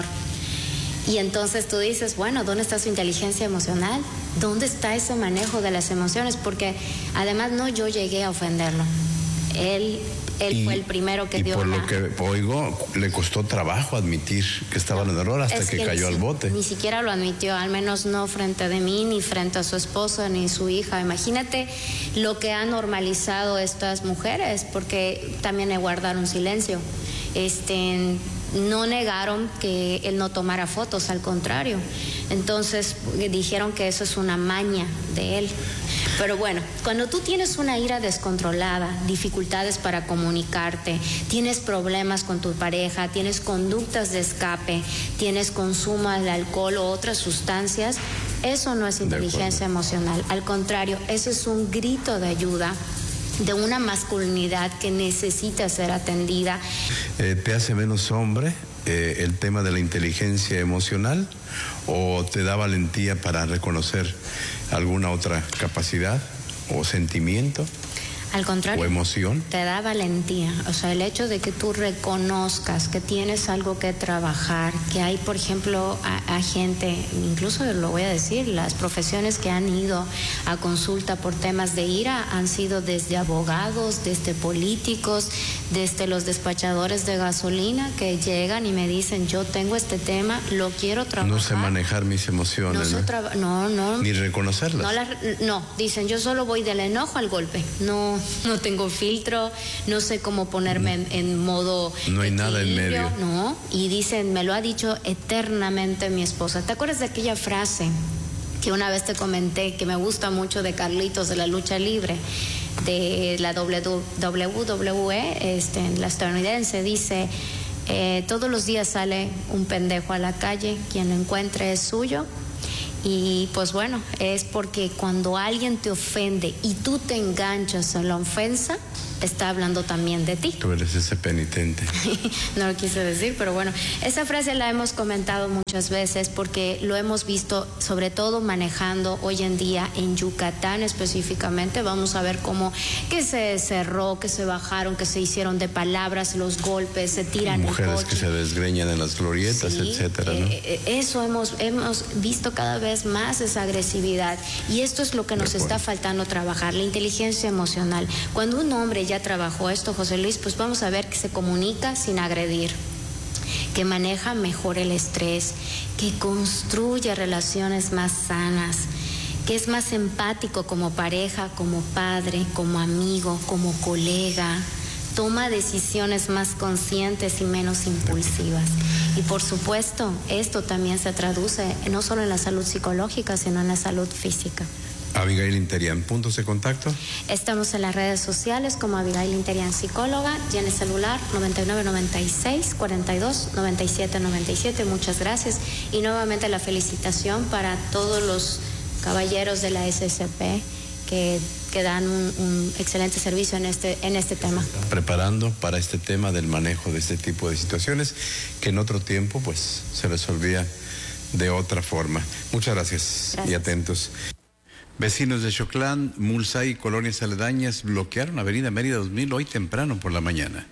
Y entonces tú dices, bueno, ¿dónde está su inteligencia emocional? ¿Dónde está ese manejo de las emociones? Porque además no yo llegué a ofenderlo. Él, él y, fue el primero que y dio por la... lo que oigo, le costó trabajo admitir que estaba en error hasta Es que, que cayó ni, al bote. Ni siquiera lo admitió, al menos no frente de mí, ni frente a su esposa, ni su hija. Imagínate lo que han normalizado estas mujeres, porque también le guardaron silencio. Este, no negaron que él no tomara fotos, al contrario. Entonces dijeron que eso es una maña de él. Pero bueno, cuando tú tienes una ira descontrolada, dificultades para comunicarte, tienes problemas con tu pareja, tienes conductas de escape, tienes consumo de alcohol o otras sustancias, eso no es inteligencia emocional. Al contrario, eso es un grito de ayuda de una masculinidad que necesita ser atendida. Eh, ¿Te hace menos hombre eh, el tema de la inteligencia emocional o te da valentía para reconocer alguna otra capacidad o sentimiento? Al contrario. ¿O emoción? Te da valentía. O sea, el hecho de que tú reconozcas que tienes algo que trabajar, que hay, por ejemplo, a, a gente, incluso lo voy a decir, las profesiones que han ido a consulta por temas de ira han sido desde abogados, desde políticos, desde los despachadores de gasolina que llegan y me dicen, yo tengo este tema, lo quiero trabajar. No sé manejar mis emociones, no, ¿no? Traba- no, no. Ni reconocerlas. No, la, no, dicen, yo solo voy del enojo al golpe. No, no tengo filtro, no sé cómo ponerme en, en modo No hay nada en medio. No, y dicen, me lo ha dicho eternamente mi esposa. ¿Te acuerdas de aquella frase que una vez te comenté que me gusta mucho de Carlitos de la lucha libre, de la W W E, este, la estadounidense? Dice, eh, todos los días sale un pendejo a la calle, quien lo encuentre es suyo. Y pues bueno, es porque cuando alguien te ofende y tú te enganchas en la ofensa, está hablando también de ti. Tú eres ese penitente. No lo quise decir, pero bueno, esa frase la hemos comentado muchas veces porque lo hemos visto sobre todo manejando hoy en día en Yucatán específicamente. Vamos a ver cómo que se cerró, que se bajaron, que se hicieron de palabras, los golpes, se tiran Mujeres el coche. que se desgreñan en las glorietas, Sí, etcétera, ¿no? eh, eso hemos, hemos visto cada vez más, esa agresividad, y esto es lo que nos está faltando trabajar, la inteligencia emocional. Cuando un hombre ya trabajó esto, José Luis, pues vamos a ver que se comunica sin agredir, que maneja mejor el estrés, que construye relaciones más sanas, que es más empático como pareja, como padre, como amigo, como colega, toma decisiones más conscientes y menos impulsivas. Y por supuesto, esto también se traduce no solo en la salud psicológica, sino en la salud física. Abigail Interian, puntos de contacto. Estamos en las redes sociales como Abigail Interian Psicóloga y en el celular noventa y nueve noventa y seis cuarenta y dos noventa y siete noventa y siete. Muchas gracias. Y nuevamente la felicitación para todos los caballeros de la S S P que, que dan un, un excelente servicio en este, en este tema. Preparando para este tema del manejo de este tipo de situaciones que en otro tiempo pues se resolvía de otra forma. Muchas gracias, gracias. Y atentos. Vecinos de Xoclán, Mulzay y colonias aledañas bloquearon Avenida Mérida dos mil hoy temprano por la mañana.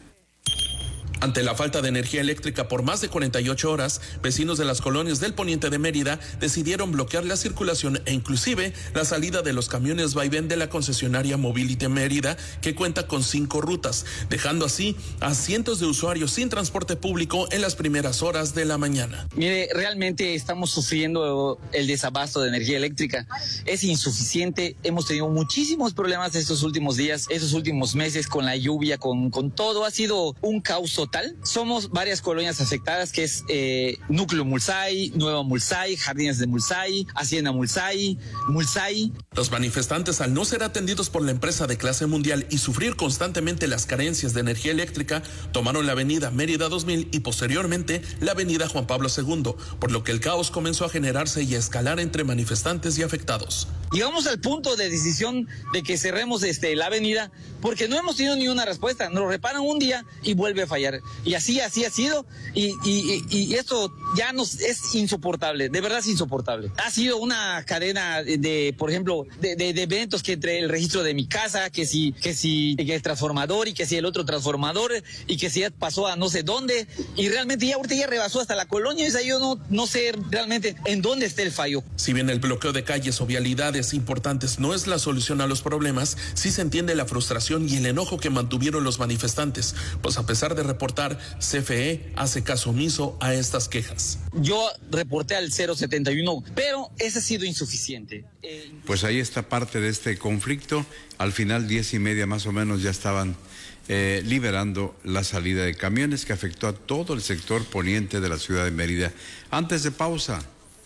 Ante la falta de energía eléctrica por más de cuarenta y ocho horas, vecinos de las colonias del poniente de Mérida decidieron bloquear la circulación e inclusive la salida de los camiones vaivén de la concesionaria Mobility Mérida, que cuenta con cinco rutas, dejando así a cientos de usuarios sin transporte público en las primeras horas de la mañana. Mire, realmente estamos sufriendo el desabasto de energía eléctrica. Es insuficiente. Hemos tenido muchísimos problemas estos últimos días, estos últimos meses, con la lluvia, con, con todo. Ha sido un caos total. Somos varias colonias afectadas, que es eh, Núcleo Mulzay, Nueva Mulzay, Jardines de Mulzay, Hacienda Mulzay, Mulzay. Los manifestantes, al no ser atendidos por la empresa de clase mundial y sufrir constantemente las carencias de energía eléctrica, tomaron la avenida Mérida dos mil y posteriormente la avenida Juan Pablo segundo, por lo que el caos comenzó a generarse y a escalar entre manifestantes y afectados. Llegamos al punto de decisión de que cerremos este, la avenida porque no hemos tenido ni una respuesta. Nos reparan un día y vuelve a fallar. Y así, así ha sido. Y, y, y esto ya nos es insoportable. De verdad es insoportable. Ha sido una cadena de, de por ejemplo, de, de, de eventos que entre el registro de mi casa, que si, que si que el transformador y que si el otro transformador y que si ya pasó a no sé dónde. Y realmente ya ahorita ya rebasó hasta la colonia. O sea, yo no, no sé realmente en dónde está el fallo. Si bien el bloqueo de calles o vialidades importantes no es la solución a los problemas, sí se entiende la frustración y el enojo que mantuvieron los manifestantes, pues a pesar de reportar, C F E hace caso omiso a estas quejas. Yo reporté al cero setenta y uno, pero ese ha sido insuficiente. Eh... Pues ahí está parte de este conflicto. Al final, diez y media más o menos, ya estaban eh, liberando la salida de camiones que afectó a todo el sector poniente de la ciudad de Mérida. Antes de pausa.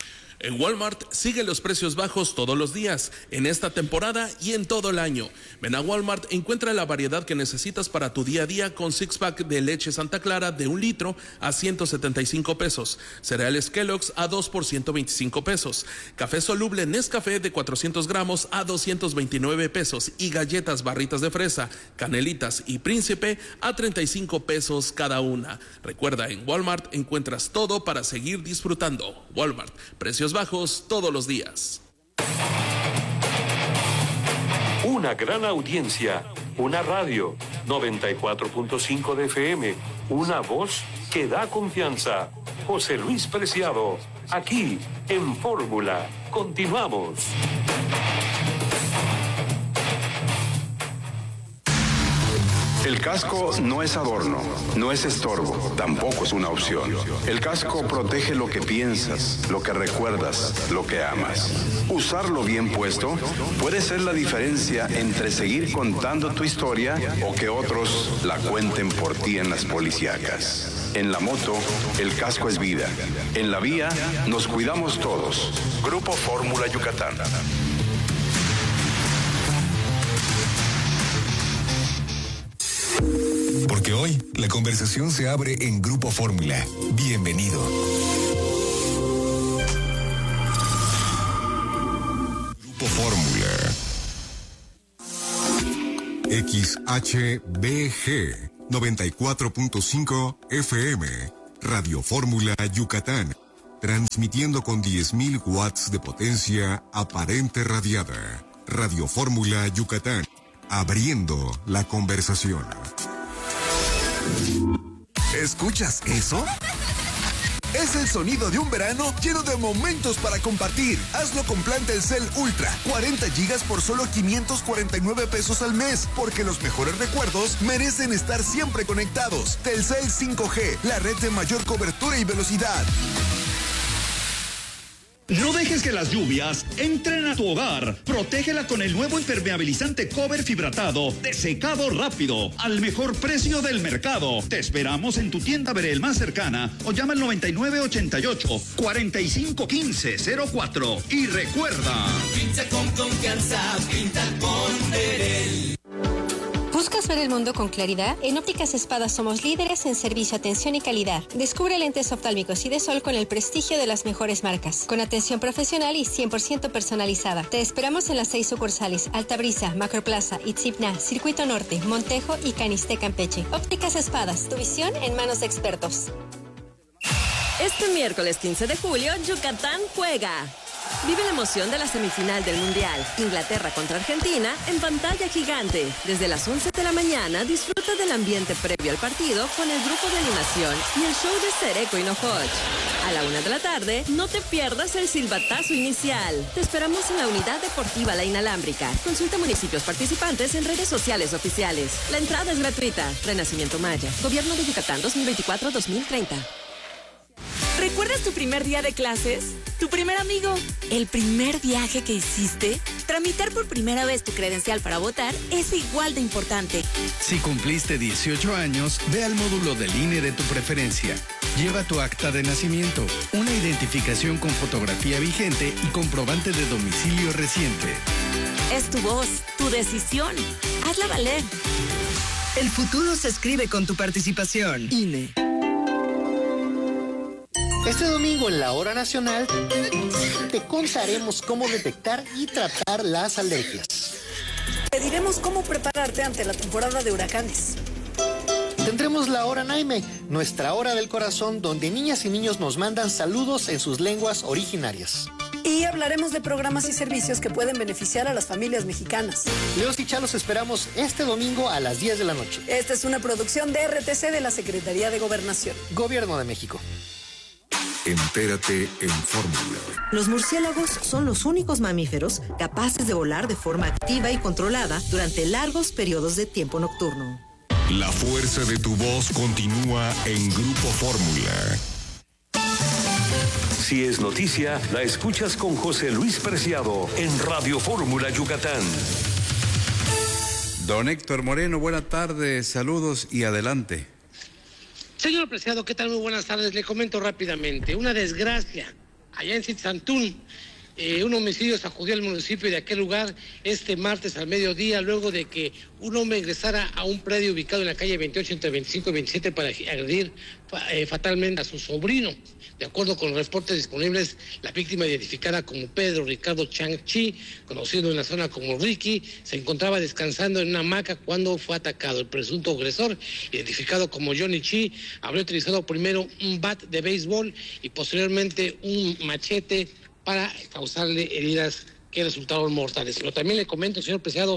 En Walmart sigue los precios bajos todos los días, en esta temporada y en todo el año. Ven a Walmart, encuentra la variedad que necesitas para tu día a día con six pack de leche Santa Clara de un litro a ciento setenta y cinco pesos, cereales Kellogg's a dos por ciento veinticinco pesos, café soluble Nescafé de cuatrocientos gramos a doscientos veintinueve pesos y galletas barritas de fresa, canelitas y príncipe a treinta y cinco pesos cada una. Recuerda, en Walmart encuentras todo para seguir disfrutando. Walmart, precios bajos todos los días. Una gran audiencia una radio, noventa y cuatro punto cinco de F M, una voz que da confianza. José Luis Preciado, aquí en Fórmula. Continuamos. El casco no es adorno, no es estorbo, tampoco es una opción. El casco protege lo que piensas, lo que recuerdas, lo que amas. Usarlo bien puesto puede ser la diferencia entre seguir contando tu historia o que otros la cuenten por ti en las policíacas. En la moto, el casco es vida. En la vía, nos cuidamos todos. Grupo Fórmula Yucatán. Porque hoy la conversación se abre en Grupo Fórmula. Bienvenido. Grupo Fórmula. X H B G noventa y cuatro punto cinco F M. Radio Fórmula Yucatán. Transmitiendo con diez mil watts de potencia aparente radiada. Radio Fórmula Yucatán. Abriendo la conversación. ¿Escuchas eso? Es el sonido de un verano lleno de momentos para compartir. Hazlo con plan Telcel Ultra. cuarenta gigas por solo quinientos cuarenta y nueve pesos al mes. Porque los mejores recuerdos merecen estar siempre conectados. Telcel cinco G, la red de mayor cobertura y velocidad. No dejes que las lluvias entren a tu hogar. Protégela con el nuevo impermeabilizante Cover Fibratado de secado rápido al mejor precio del mercado. Te esperamos en tu tienda Verel más cercana o llama al noventa y nueve ochenta y ocho cuarenta y cinco quince cero cuatro. Y recuerda, pinta con confianza, pinta con Verel. ¿Buscas ver el mundo con claridad? En Ópticas Espadas somos líderes en servicio, atención y calidad. Descubre lentes oftálmicos y de sol con el prestigio de las mejores marcas, con atención profesional y cien por ciento personalizada. Te esperamos en las seis sucursales: Altabrisa, Macroplaza, Itzipna, Circuito Norte, Montejo y Caniste, Campeche. Ópticas Espadas, tu visión en manos de expertos. Este miércoles quince de julio, Yucatán juega. Vive la emoción de la semifinal del Mundial, Inglaterra contra Argentina, en pantalla gigante. Desde las once de la mañana, disfruta del ambiente previo al partido con el grupo de animación y el show de Sereco y Nojoch. A la una de la tarde, no te pierdas el silbatazo inicial. Te esperamos en la Unidad Deportiva La Inalámbrica. Consulta municipios participantes en redes sociales oficiales. La entrada es gratuita. Renacimiento Maya. Gobierno de Yucatán dos mil veinticuatro a dos mil treinta. ¿Recuerdas tu primer día de clases? ¿Tu primer amigo? ¿El primer viaje que hiciste? Tramitar por primera vez tu credencial para votar es igual de importante. Si cumpliste dieciocho años, ve al módulo del I N E de tu preferencia. Lleva tu acta de nacimiento, una identificación con fotografía vigente y comprobante de domicilio reciente. Es tu voz, tu decisión. Hazla valer. El futuro se escribe con tu participación. I N E. Este domingo en la Hora Nacional te contaremos cómo detectar y tratar las alergias. Te diremos cómo prepararte ante la temporada de huracanes. Tendremos la Hora Naime, nuestra hora del corazón, donde niñas y niños nos mandan saludos en sus lenguas originarias. Y hablaremos de programas y servicios que pueden beneficiar a las familias mexicanas. Leos y Cha los esperamos este domingo a las diez de la noche. Esta es una producción de R T C de la Secretaría de Gobernación. Gobierno de México. Entérate en Fórmula. Los murciélagos son los únicos mamíferos capaces de volar de forma activa y controlada durante largos periodos de tiempo nocturno. La fuerza de tu voz continúa en Grupo Fórmula. Si es noticia, la escuchas con José Luis Preciado en Radio Fórmula Yucatán. Don Héctor Moreno, buena tarde, saludos y adelante. Señor Preciado, ¿qué tal? Muy buenas tardes. Le comento rápidamente. Una desgracia allá en Zitzantún. Eh, un homicidio sacudió al municipio de aquel lugar este martes al mediodía, luego de que un hombre ingresara a un predio ubicado en la calle veintiocho entre veinticinco y veintisiete para agredir eh, fatalmente a su sobrino. De acuerdo con los reportes disponibles, la víctima, identificada como Pedro Ricardo Chang Chi, conocido en la zona como Ricky, se encontraba descansando en una hamaca cuando fue atacado. El presunto agresor, identificado como Johnny Chi, habría utilizado primero un bat de béisbol y posteriormente un machete para causarle heridas que resultaron mortales. Pero también le comento, señor Preciado,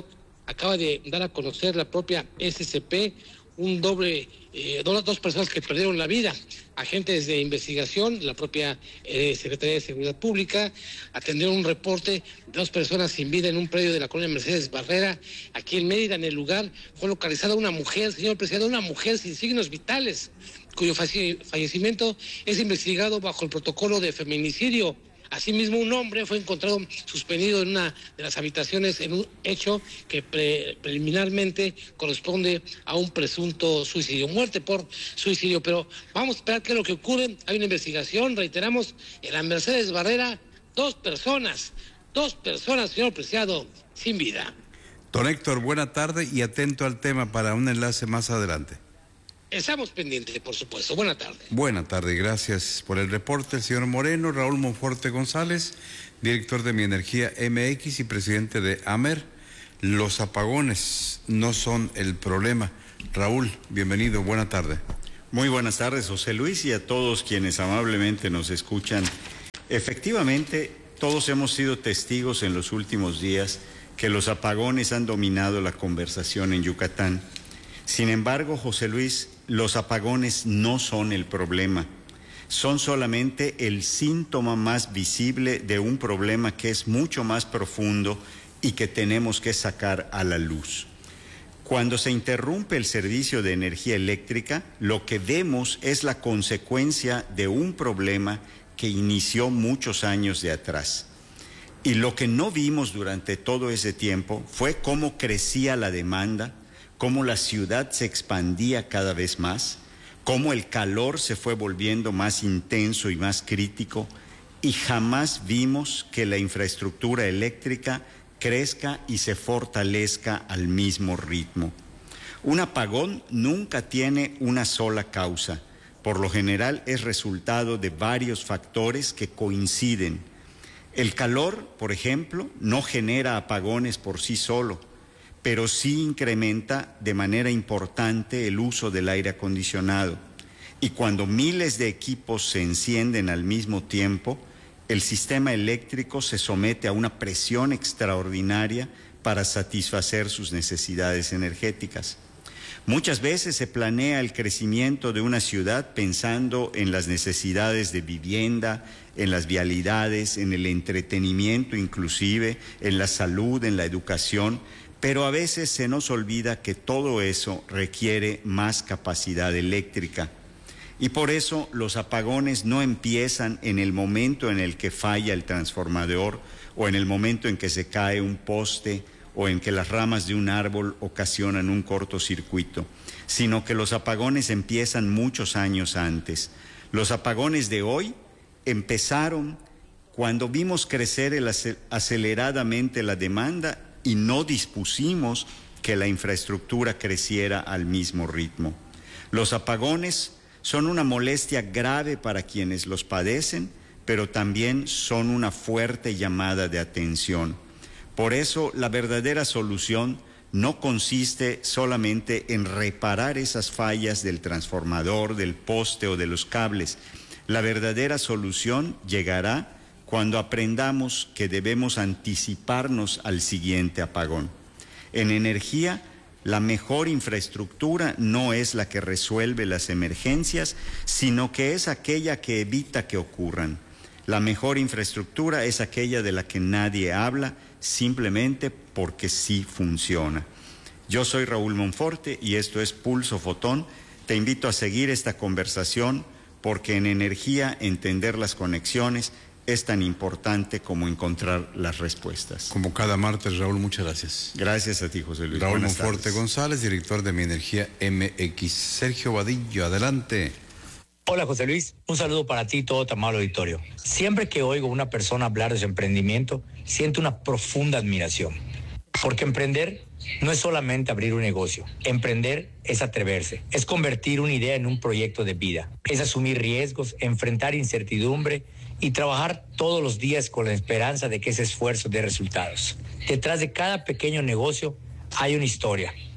acaba de dar a conocer la propia S C P un doble, eh, dos, dos personas que perdieron la vida. Agentes de investigación, la propia eh, Secretaría de Seguridad Pública, atendieron un reporte de dos personas sin vida en un predio de la colonia Mercedes Barrera, aquí en Mérida. En el lugar fue localizada una mujer, señor presidente, una mujer sin signos vitales, cuyo fallecimiento es investigado bajo el protocolo de feminicidio. Asimismo, un hombre fue encontrado suspendido en una de las habitaciones en un hecho que pre preliminarmente corresponde a un presunto suicidio, muerte por suicidio. Pero vamos a esperar qué es lo que ocurre. Hay una investigación, reiteramos, en la Mercedes Barrera, dos personas, dos personas, señor Preciado, sin vida. Don Héctor, buena tarde y atento al tema para un enlace más adelante. Estamos pendientes, por supuesto. Buena tarde. Buena tarde, gracias por el reporte. El señor Moreno, Raúl Monforte González, director de Mi Energía M X y presidente de AMER. Los apagones no son el problema. Raúl, bienvenido, buena tarde. Muy buenas tardes, José Luis, y a todos quienes amablemente nos escuchan. Efectivamente, todos hemos sido testigos en los últimos días que los apagones han dominado la conversación en Yucatán. Sin embargo, José Luis, los apagones no son el problema, son solamente el síntoma más visible de un problema que es mucho más profundo y que tenemos que sacar a la luz. Cuando se interrumpe el servicio de energía eléctrica, lo que vemos es la consecuencia de un problema que inició muchos años de atrás. Y lo que no vimos durante todo ese tiempo fue cómo crecía la demanda, cómo la ciudad se expandía cada vez más, cómo el calor se fue volviendo más intenso y más crítico, y jamás vimos que la infraestructura eléctrica crezca y se fortalezca al mismo ritmo. Un apagón nunca tiene una sola causa. Por lo general es resultado de varios factores que coinciden. El calor, por ejemplo, no genera apagones por sí solo, pero sí incrementa de manera importante el uso del aire acondicionado. Y cuando miles de equipos se encienden al mismo tiempo, el sistema eléctrico se somete a una presión extraordinaria para satisfacer sus necesidades energéticas. Muchas veces se planea el crecimiento de una ciudad pensando en las necesidades de vivienda, en las vialidades, en el entretenimiento inclusive, en la salud, en la educación, pero a veces se nos olvida que todo eso requiere más capacidad eléctrica. Y por eso los apagones no empiezan en el momento en el que falla el transformador o en el momento en que se cae un poste o en que las ramas de un árbol ocasionan un cortocircuito, sino que los apagones empiezan muchos años antes. Los apagones de hoy empezaron cuando vimos crecer el aceleradamente la demanda y no dispusimos que la infraestructura creciera al mismo ritmo. Los apagones son una molestia grave para quienes los padecen, pero también son una fuerte llamada de atención. Por eso, la verdadera solución no consiste solamente en reparar esas fallas del transformador, del poste o de los cables. La verdadera solución llegará cuando aprendamos que debemos anticiparnos al siguiente apagón. En energía, la mejor infraestructura no es la que resuelve las emergencias, sino que es aquella que evita que ocurran. La mejor infraestructura es aquella de la que nadie habla, simplemente porque sí funciona. Yo soy Raúl Monforte y esto es Pulso Fotón. Te invito a seguir esta conversación porque en energía entender las conexiones es tan importante como encontrar las respuestas. Como cada martes, Raúl, muchas gracias. Gracias a ti, José Luis. Raúl Buenas Monforte tardes. González, director de Mi Energía M X. Sergio Vadillo, adelante. Hola, José Luis. Un saludo para ti y todo tu amable auditorio. Siempre que oigo a una persona hablar de su emprendimiento, siento una profunda admiración. Porque emprender no es solamente abrir un negocio. Emprender es atreverse, es convertir una idea en un proyecto de vida, es asumir riesgos, enfrentar incertidumbre y trabajar todos los días con la esperanza de que ese esfuerzo dé resultados. Detrás de cada pequeño negocio hay una historia,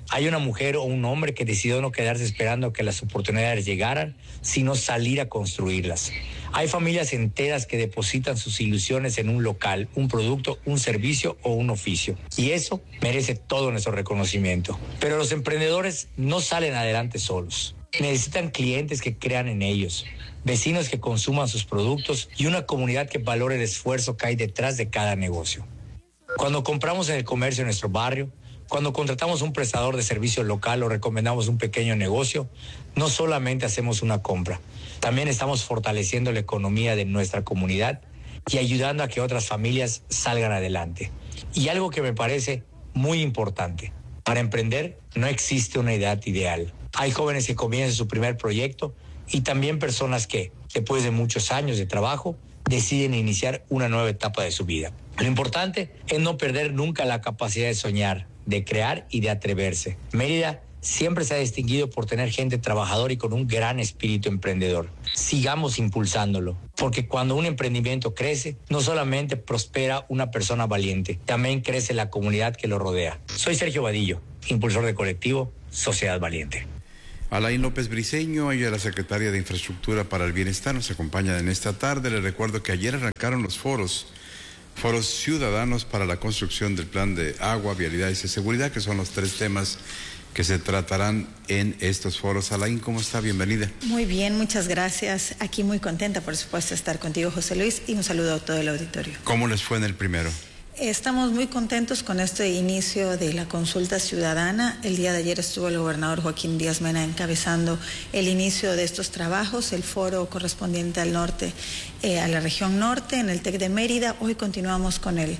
Hay una mujer o un hombre que decidió no quedarse esperando que las oportunidades llegaran, sino salir a construirlas. Hay familias enteras que depositan sus ilusiones en un local, un producto, un servicio o un oficio. Y eso merece todo nuestro reconocimiento. Pero los emprendedores no salen adelante solos. Necesitan clientes que crean en ellos, vecinos que consuman sus productos y una comunidad que valore el esfuerzo que hay detrás de cada negocio. Cuando compramos en el comercio de nuestro barrio, cuando contratamos un prestador de servicio local o recomendamos un pequeño negocio, no solamente hacemos una compra, también estamos fortaleciendo la economía de nuestra comunidad y ayudando a que otras familias salgan adelante. Y algo que me parece muy importante, para emprender no existe una edad ideal. Hay jóvenes que comienzan su primer proyecto y también personas que, después de muchos años de trabajo, deciden iniciar una nueva etapa de su vida. Lo importante es no perder nunca la capacidad de soñar, de crear y de atreverse. Mérida siempre se ha distinguido por tener gente trabajadora y con un gran espíritu emprendedor. Sigamos impulsándolo, porque cuando un emprendimiento crece, no solamente prospera una persona valiente, también crece la comunidad que lo rodea. Soy Sergio Vadillo, impulsor de colectivo Sociedad Valiente. Alain López Briceño, ella es la secretaria de Infraestructura para el Bienestar, nos acompaña en esta tarde. Les recuerdo que ayer arrancaron los foros, foros ciudadanos para la construcción del plan de agua, vialidades y seguridad, que son los tres temas que se tratarán en estos foros. Alain, ¿cómo está? Bienvenida. Muy bien, muchas gracias. Aquí muy contenta, por supuesto, de estar contigo, José Luis, y un saludo a todo el auditorio. ¿Cómo les fue en el primero? Estamos muy contentos con este inicio de la consulta ciudadana. El día de ayer estuvo el gobernador Joaquín Díaz Mena encabezando el inicio de estos trabajos, el foro correspondiente al norte, eh, a la región norte, en el TEC de Mérida. Hoy continuamos con el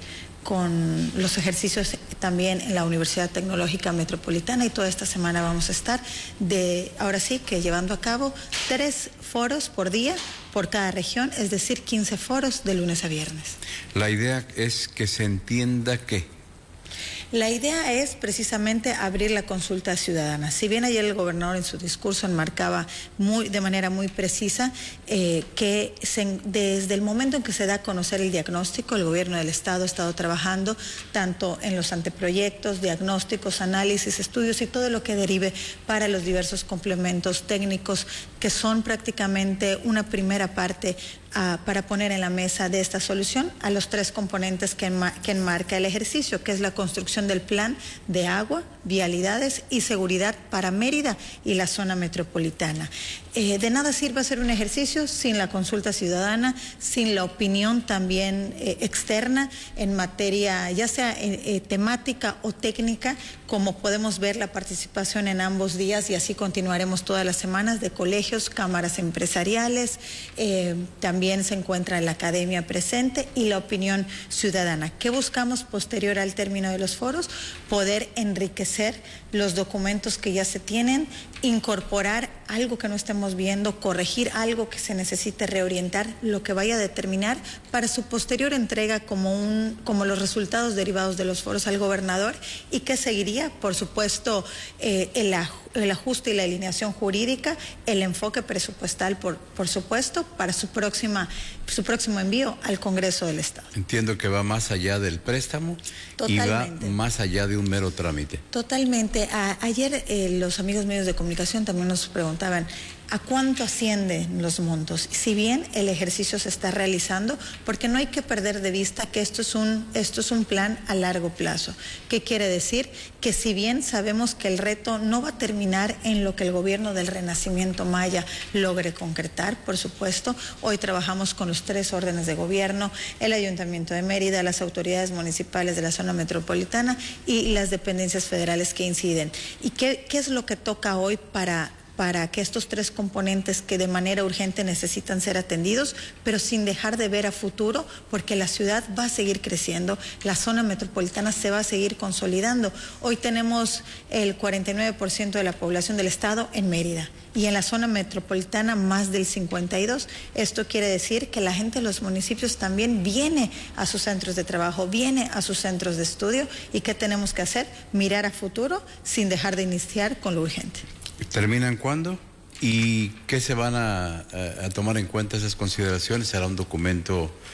con los ejercicios también en la Universidad Tecnológica Metropolitana, y toda esta semana vamos a estar de, ahora sí, que llevando a cabo tres foros por día por cada región, es decir, quince foros de lunes a viernes. La idea es que se entienda que... La idea es precisamente abrir la consulta ciudadana. Si bien ayer el gobernador en su discurso enmarcaba muy, de manera muy precisa eh, que se, desde el momento en que se da a conocer el diagnóstico, el gobierno del Estado ha estado trabajando tanto en los anteproyectos, diagnósticos, análisis, estudios y todo lo que derive para los diversos complementos técnicos que son prácticamente una primera parte Uh, para poner en la mesa de esta solución a los tres componentes que, enma que enmarca el ejercicio, que es la construcción del plan de agua, vialidades y seguridad para Mérida y la zona metropolitana. Eh, de nada sirve hacer un ejercicio sin la consulta ciudadana, sin la opinión también eh, externa en materia, ya sea eh, eh, temática o técnica, como podemos ver la participación en ambos días, y así continuaremos todas las semanas, de colegios, cámaras empresariales, eh, también se encuentra la academia presente y la opinión ciudadana. ¿Qué buscamos posterior al término de los foros? Poder enriquecer los documentos que ya se tienen, incorporar algo que no estemos viendo, corregir algo que se necesite reorientar, lo que vaya a determinar para su posterior entrega como, un, como los resultados derivados de los foros al gobernador, y que seguiría, por supuesto, eh, el, el ajuste y la alineación jurídica, el enfoque presupuestal, por, por supuesto, para su, próxima, su próximo envío al Congreso del Estado. Entiendo que va más allá del préstamo. Totalmente. Y va más allá de un mero trámite. Totalmente. A, ayer eh, los amigos medios de comunicación también nos preguntaban ¿a cuánto ascienden los montos? Si bien el ejercicio se está realizando, porque no hay que perder de vista que esto es un, esto es un plan a largo plazo. ¿Qué quiere decir? Que si bien sabemos que el reto no va a terminar en lo que el gobierno del Renacimiento Maya logre concretar, por supuesto, hoy trabajamos con los tres órdenes de gobierno, el Ayuntamiento de Mérida, las autoridades municipales de la zona metropolitana y las dependencias federales que inciden. ¿Y qué, qué es lo que toca hoy para... para que estos tres componentes que de manera urgente necesitan ser atendidos, pero sin dejar de ver a futuro, porque la ciudad va a seguir creciendo, la zona metropolitana se va a seguir consolidando. Hoy tenemos el cuarenta y nueve por ciento de la población del estado en Mérida, y en la zona metropolitana más del cincuenta y dos por ciento. Esto quiere decir que la gente de los municipios también viene a sus centros de trabajo, viene a sus centros de estudio, y ¿qué tenemos que hacer? Mirar a futuro sin dejar de iniciar con lo urgente. ¿Terminan cuándo? ¿Y qué se van a, a, a tomar en cuenta esas consideraciones? ¿Será un documento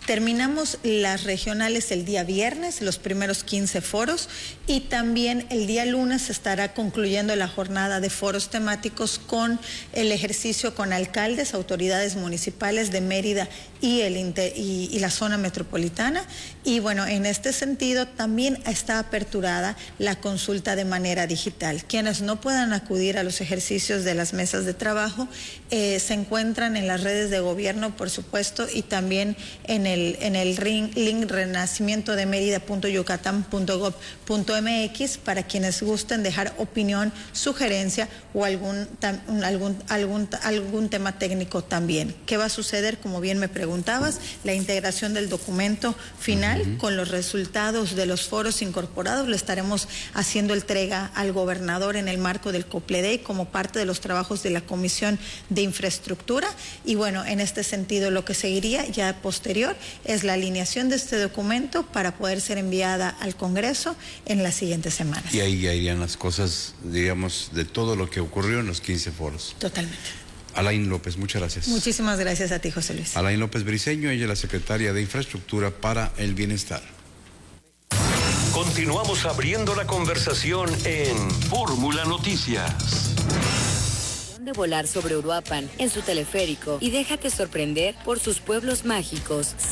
Terminamos las regionales el día viernes, los primeros quince foros, y también el día lunes se estará concluyendo la jornada de foros temáticos con el ejercicio con alcaldes, autoridades municipales de Mérida y, el, y, y la zona metropolitana. Y bueno, en este sentido también está aperturada la consulta de manera digital. Quienes no puedan acudir a los ejercicios de las mesas de trabajo eh, se encuentran en las redes de gobierno, por supuesto, y también en el, en el link renacimiento de mérida punto yucatán punto gob punto mx para quienes gusten dejar opinión, sugerencia o algún, algún, algún, algún tema técnico también. ¿Qué va a suceder? Como bien me preguntabas, la integración del documento final uh-huh. con los resultados de los foros incorporados. Le estaremos haciendo entrega al gobernador en el marco del COPLEDEI como parte de los trabajos de la Comisión de Infraestructura. Y bueno, en este sentido lo que seguiría ya posterior es la alineación de este documento para poder ser enviada al Congreso en las siguientes semanas. Y ahí ya irían las cosas, digamos, de todo lo que ocurrió en los quince foros. Totalmente. Alain López, muchas gracias. Muchísimas gracias a ti, José Luis. Alain López Briceño, ella es la secretaria de Infraestructura para el Bienestar. Continuamos abriendo la conversación en Fórmula Noticias. De volar sobre Uruapan en su teleférico y déjate sorprender por sus pueblos mágicos.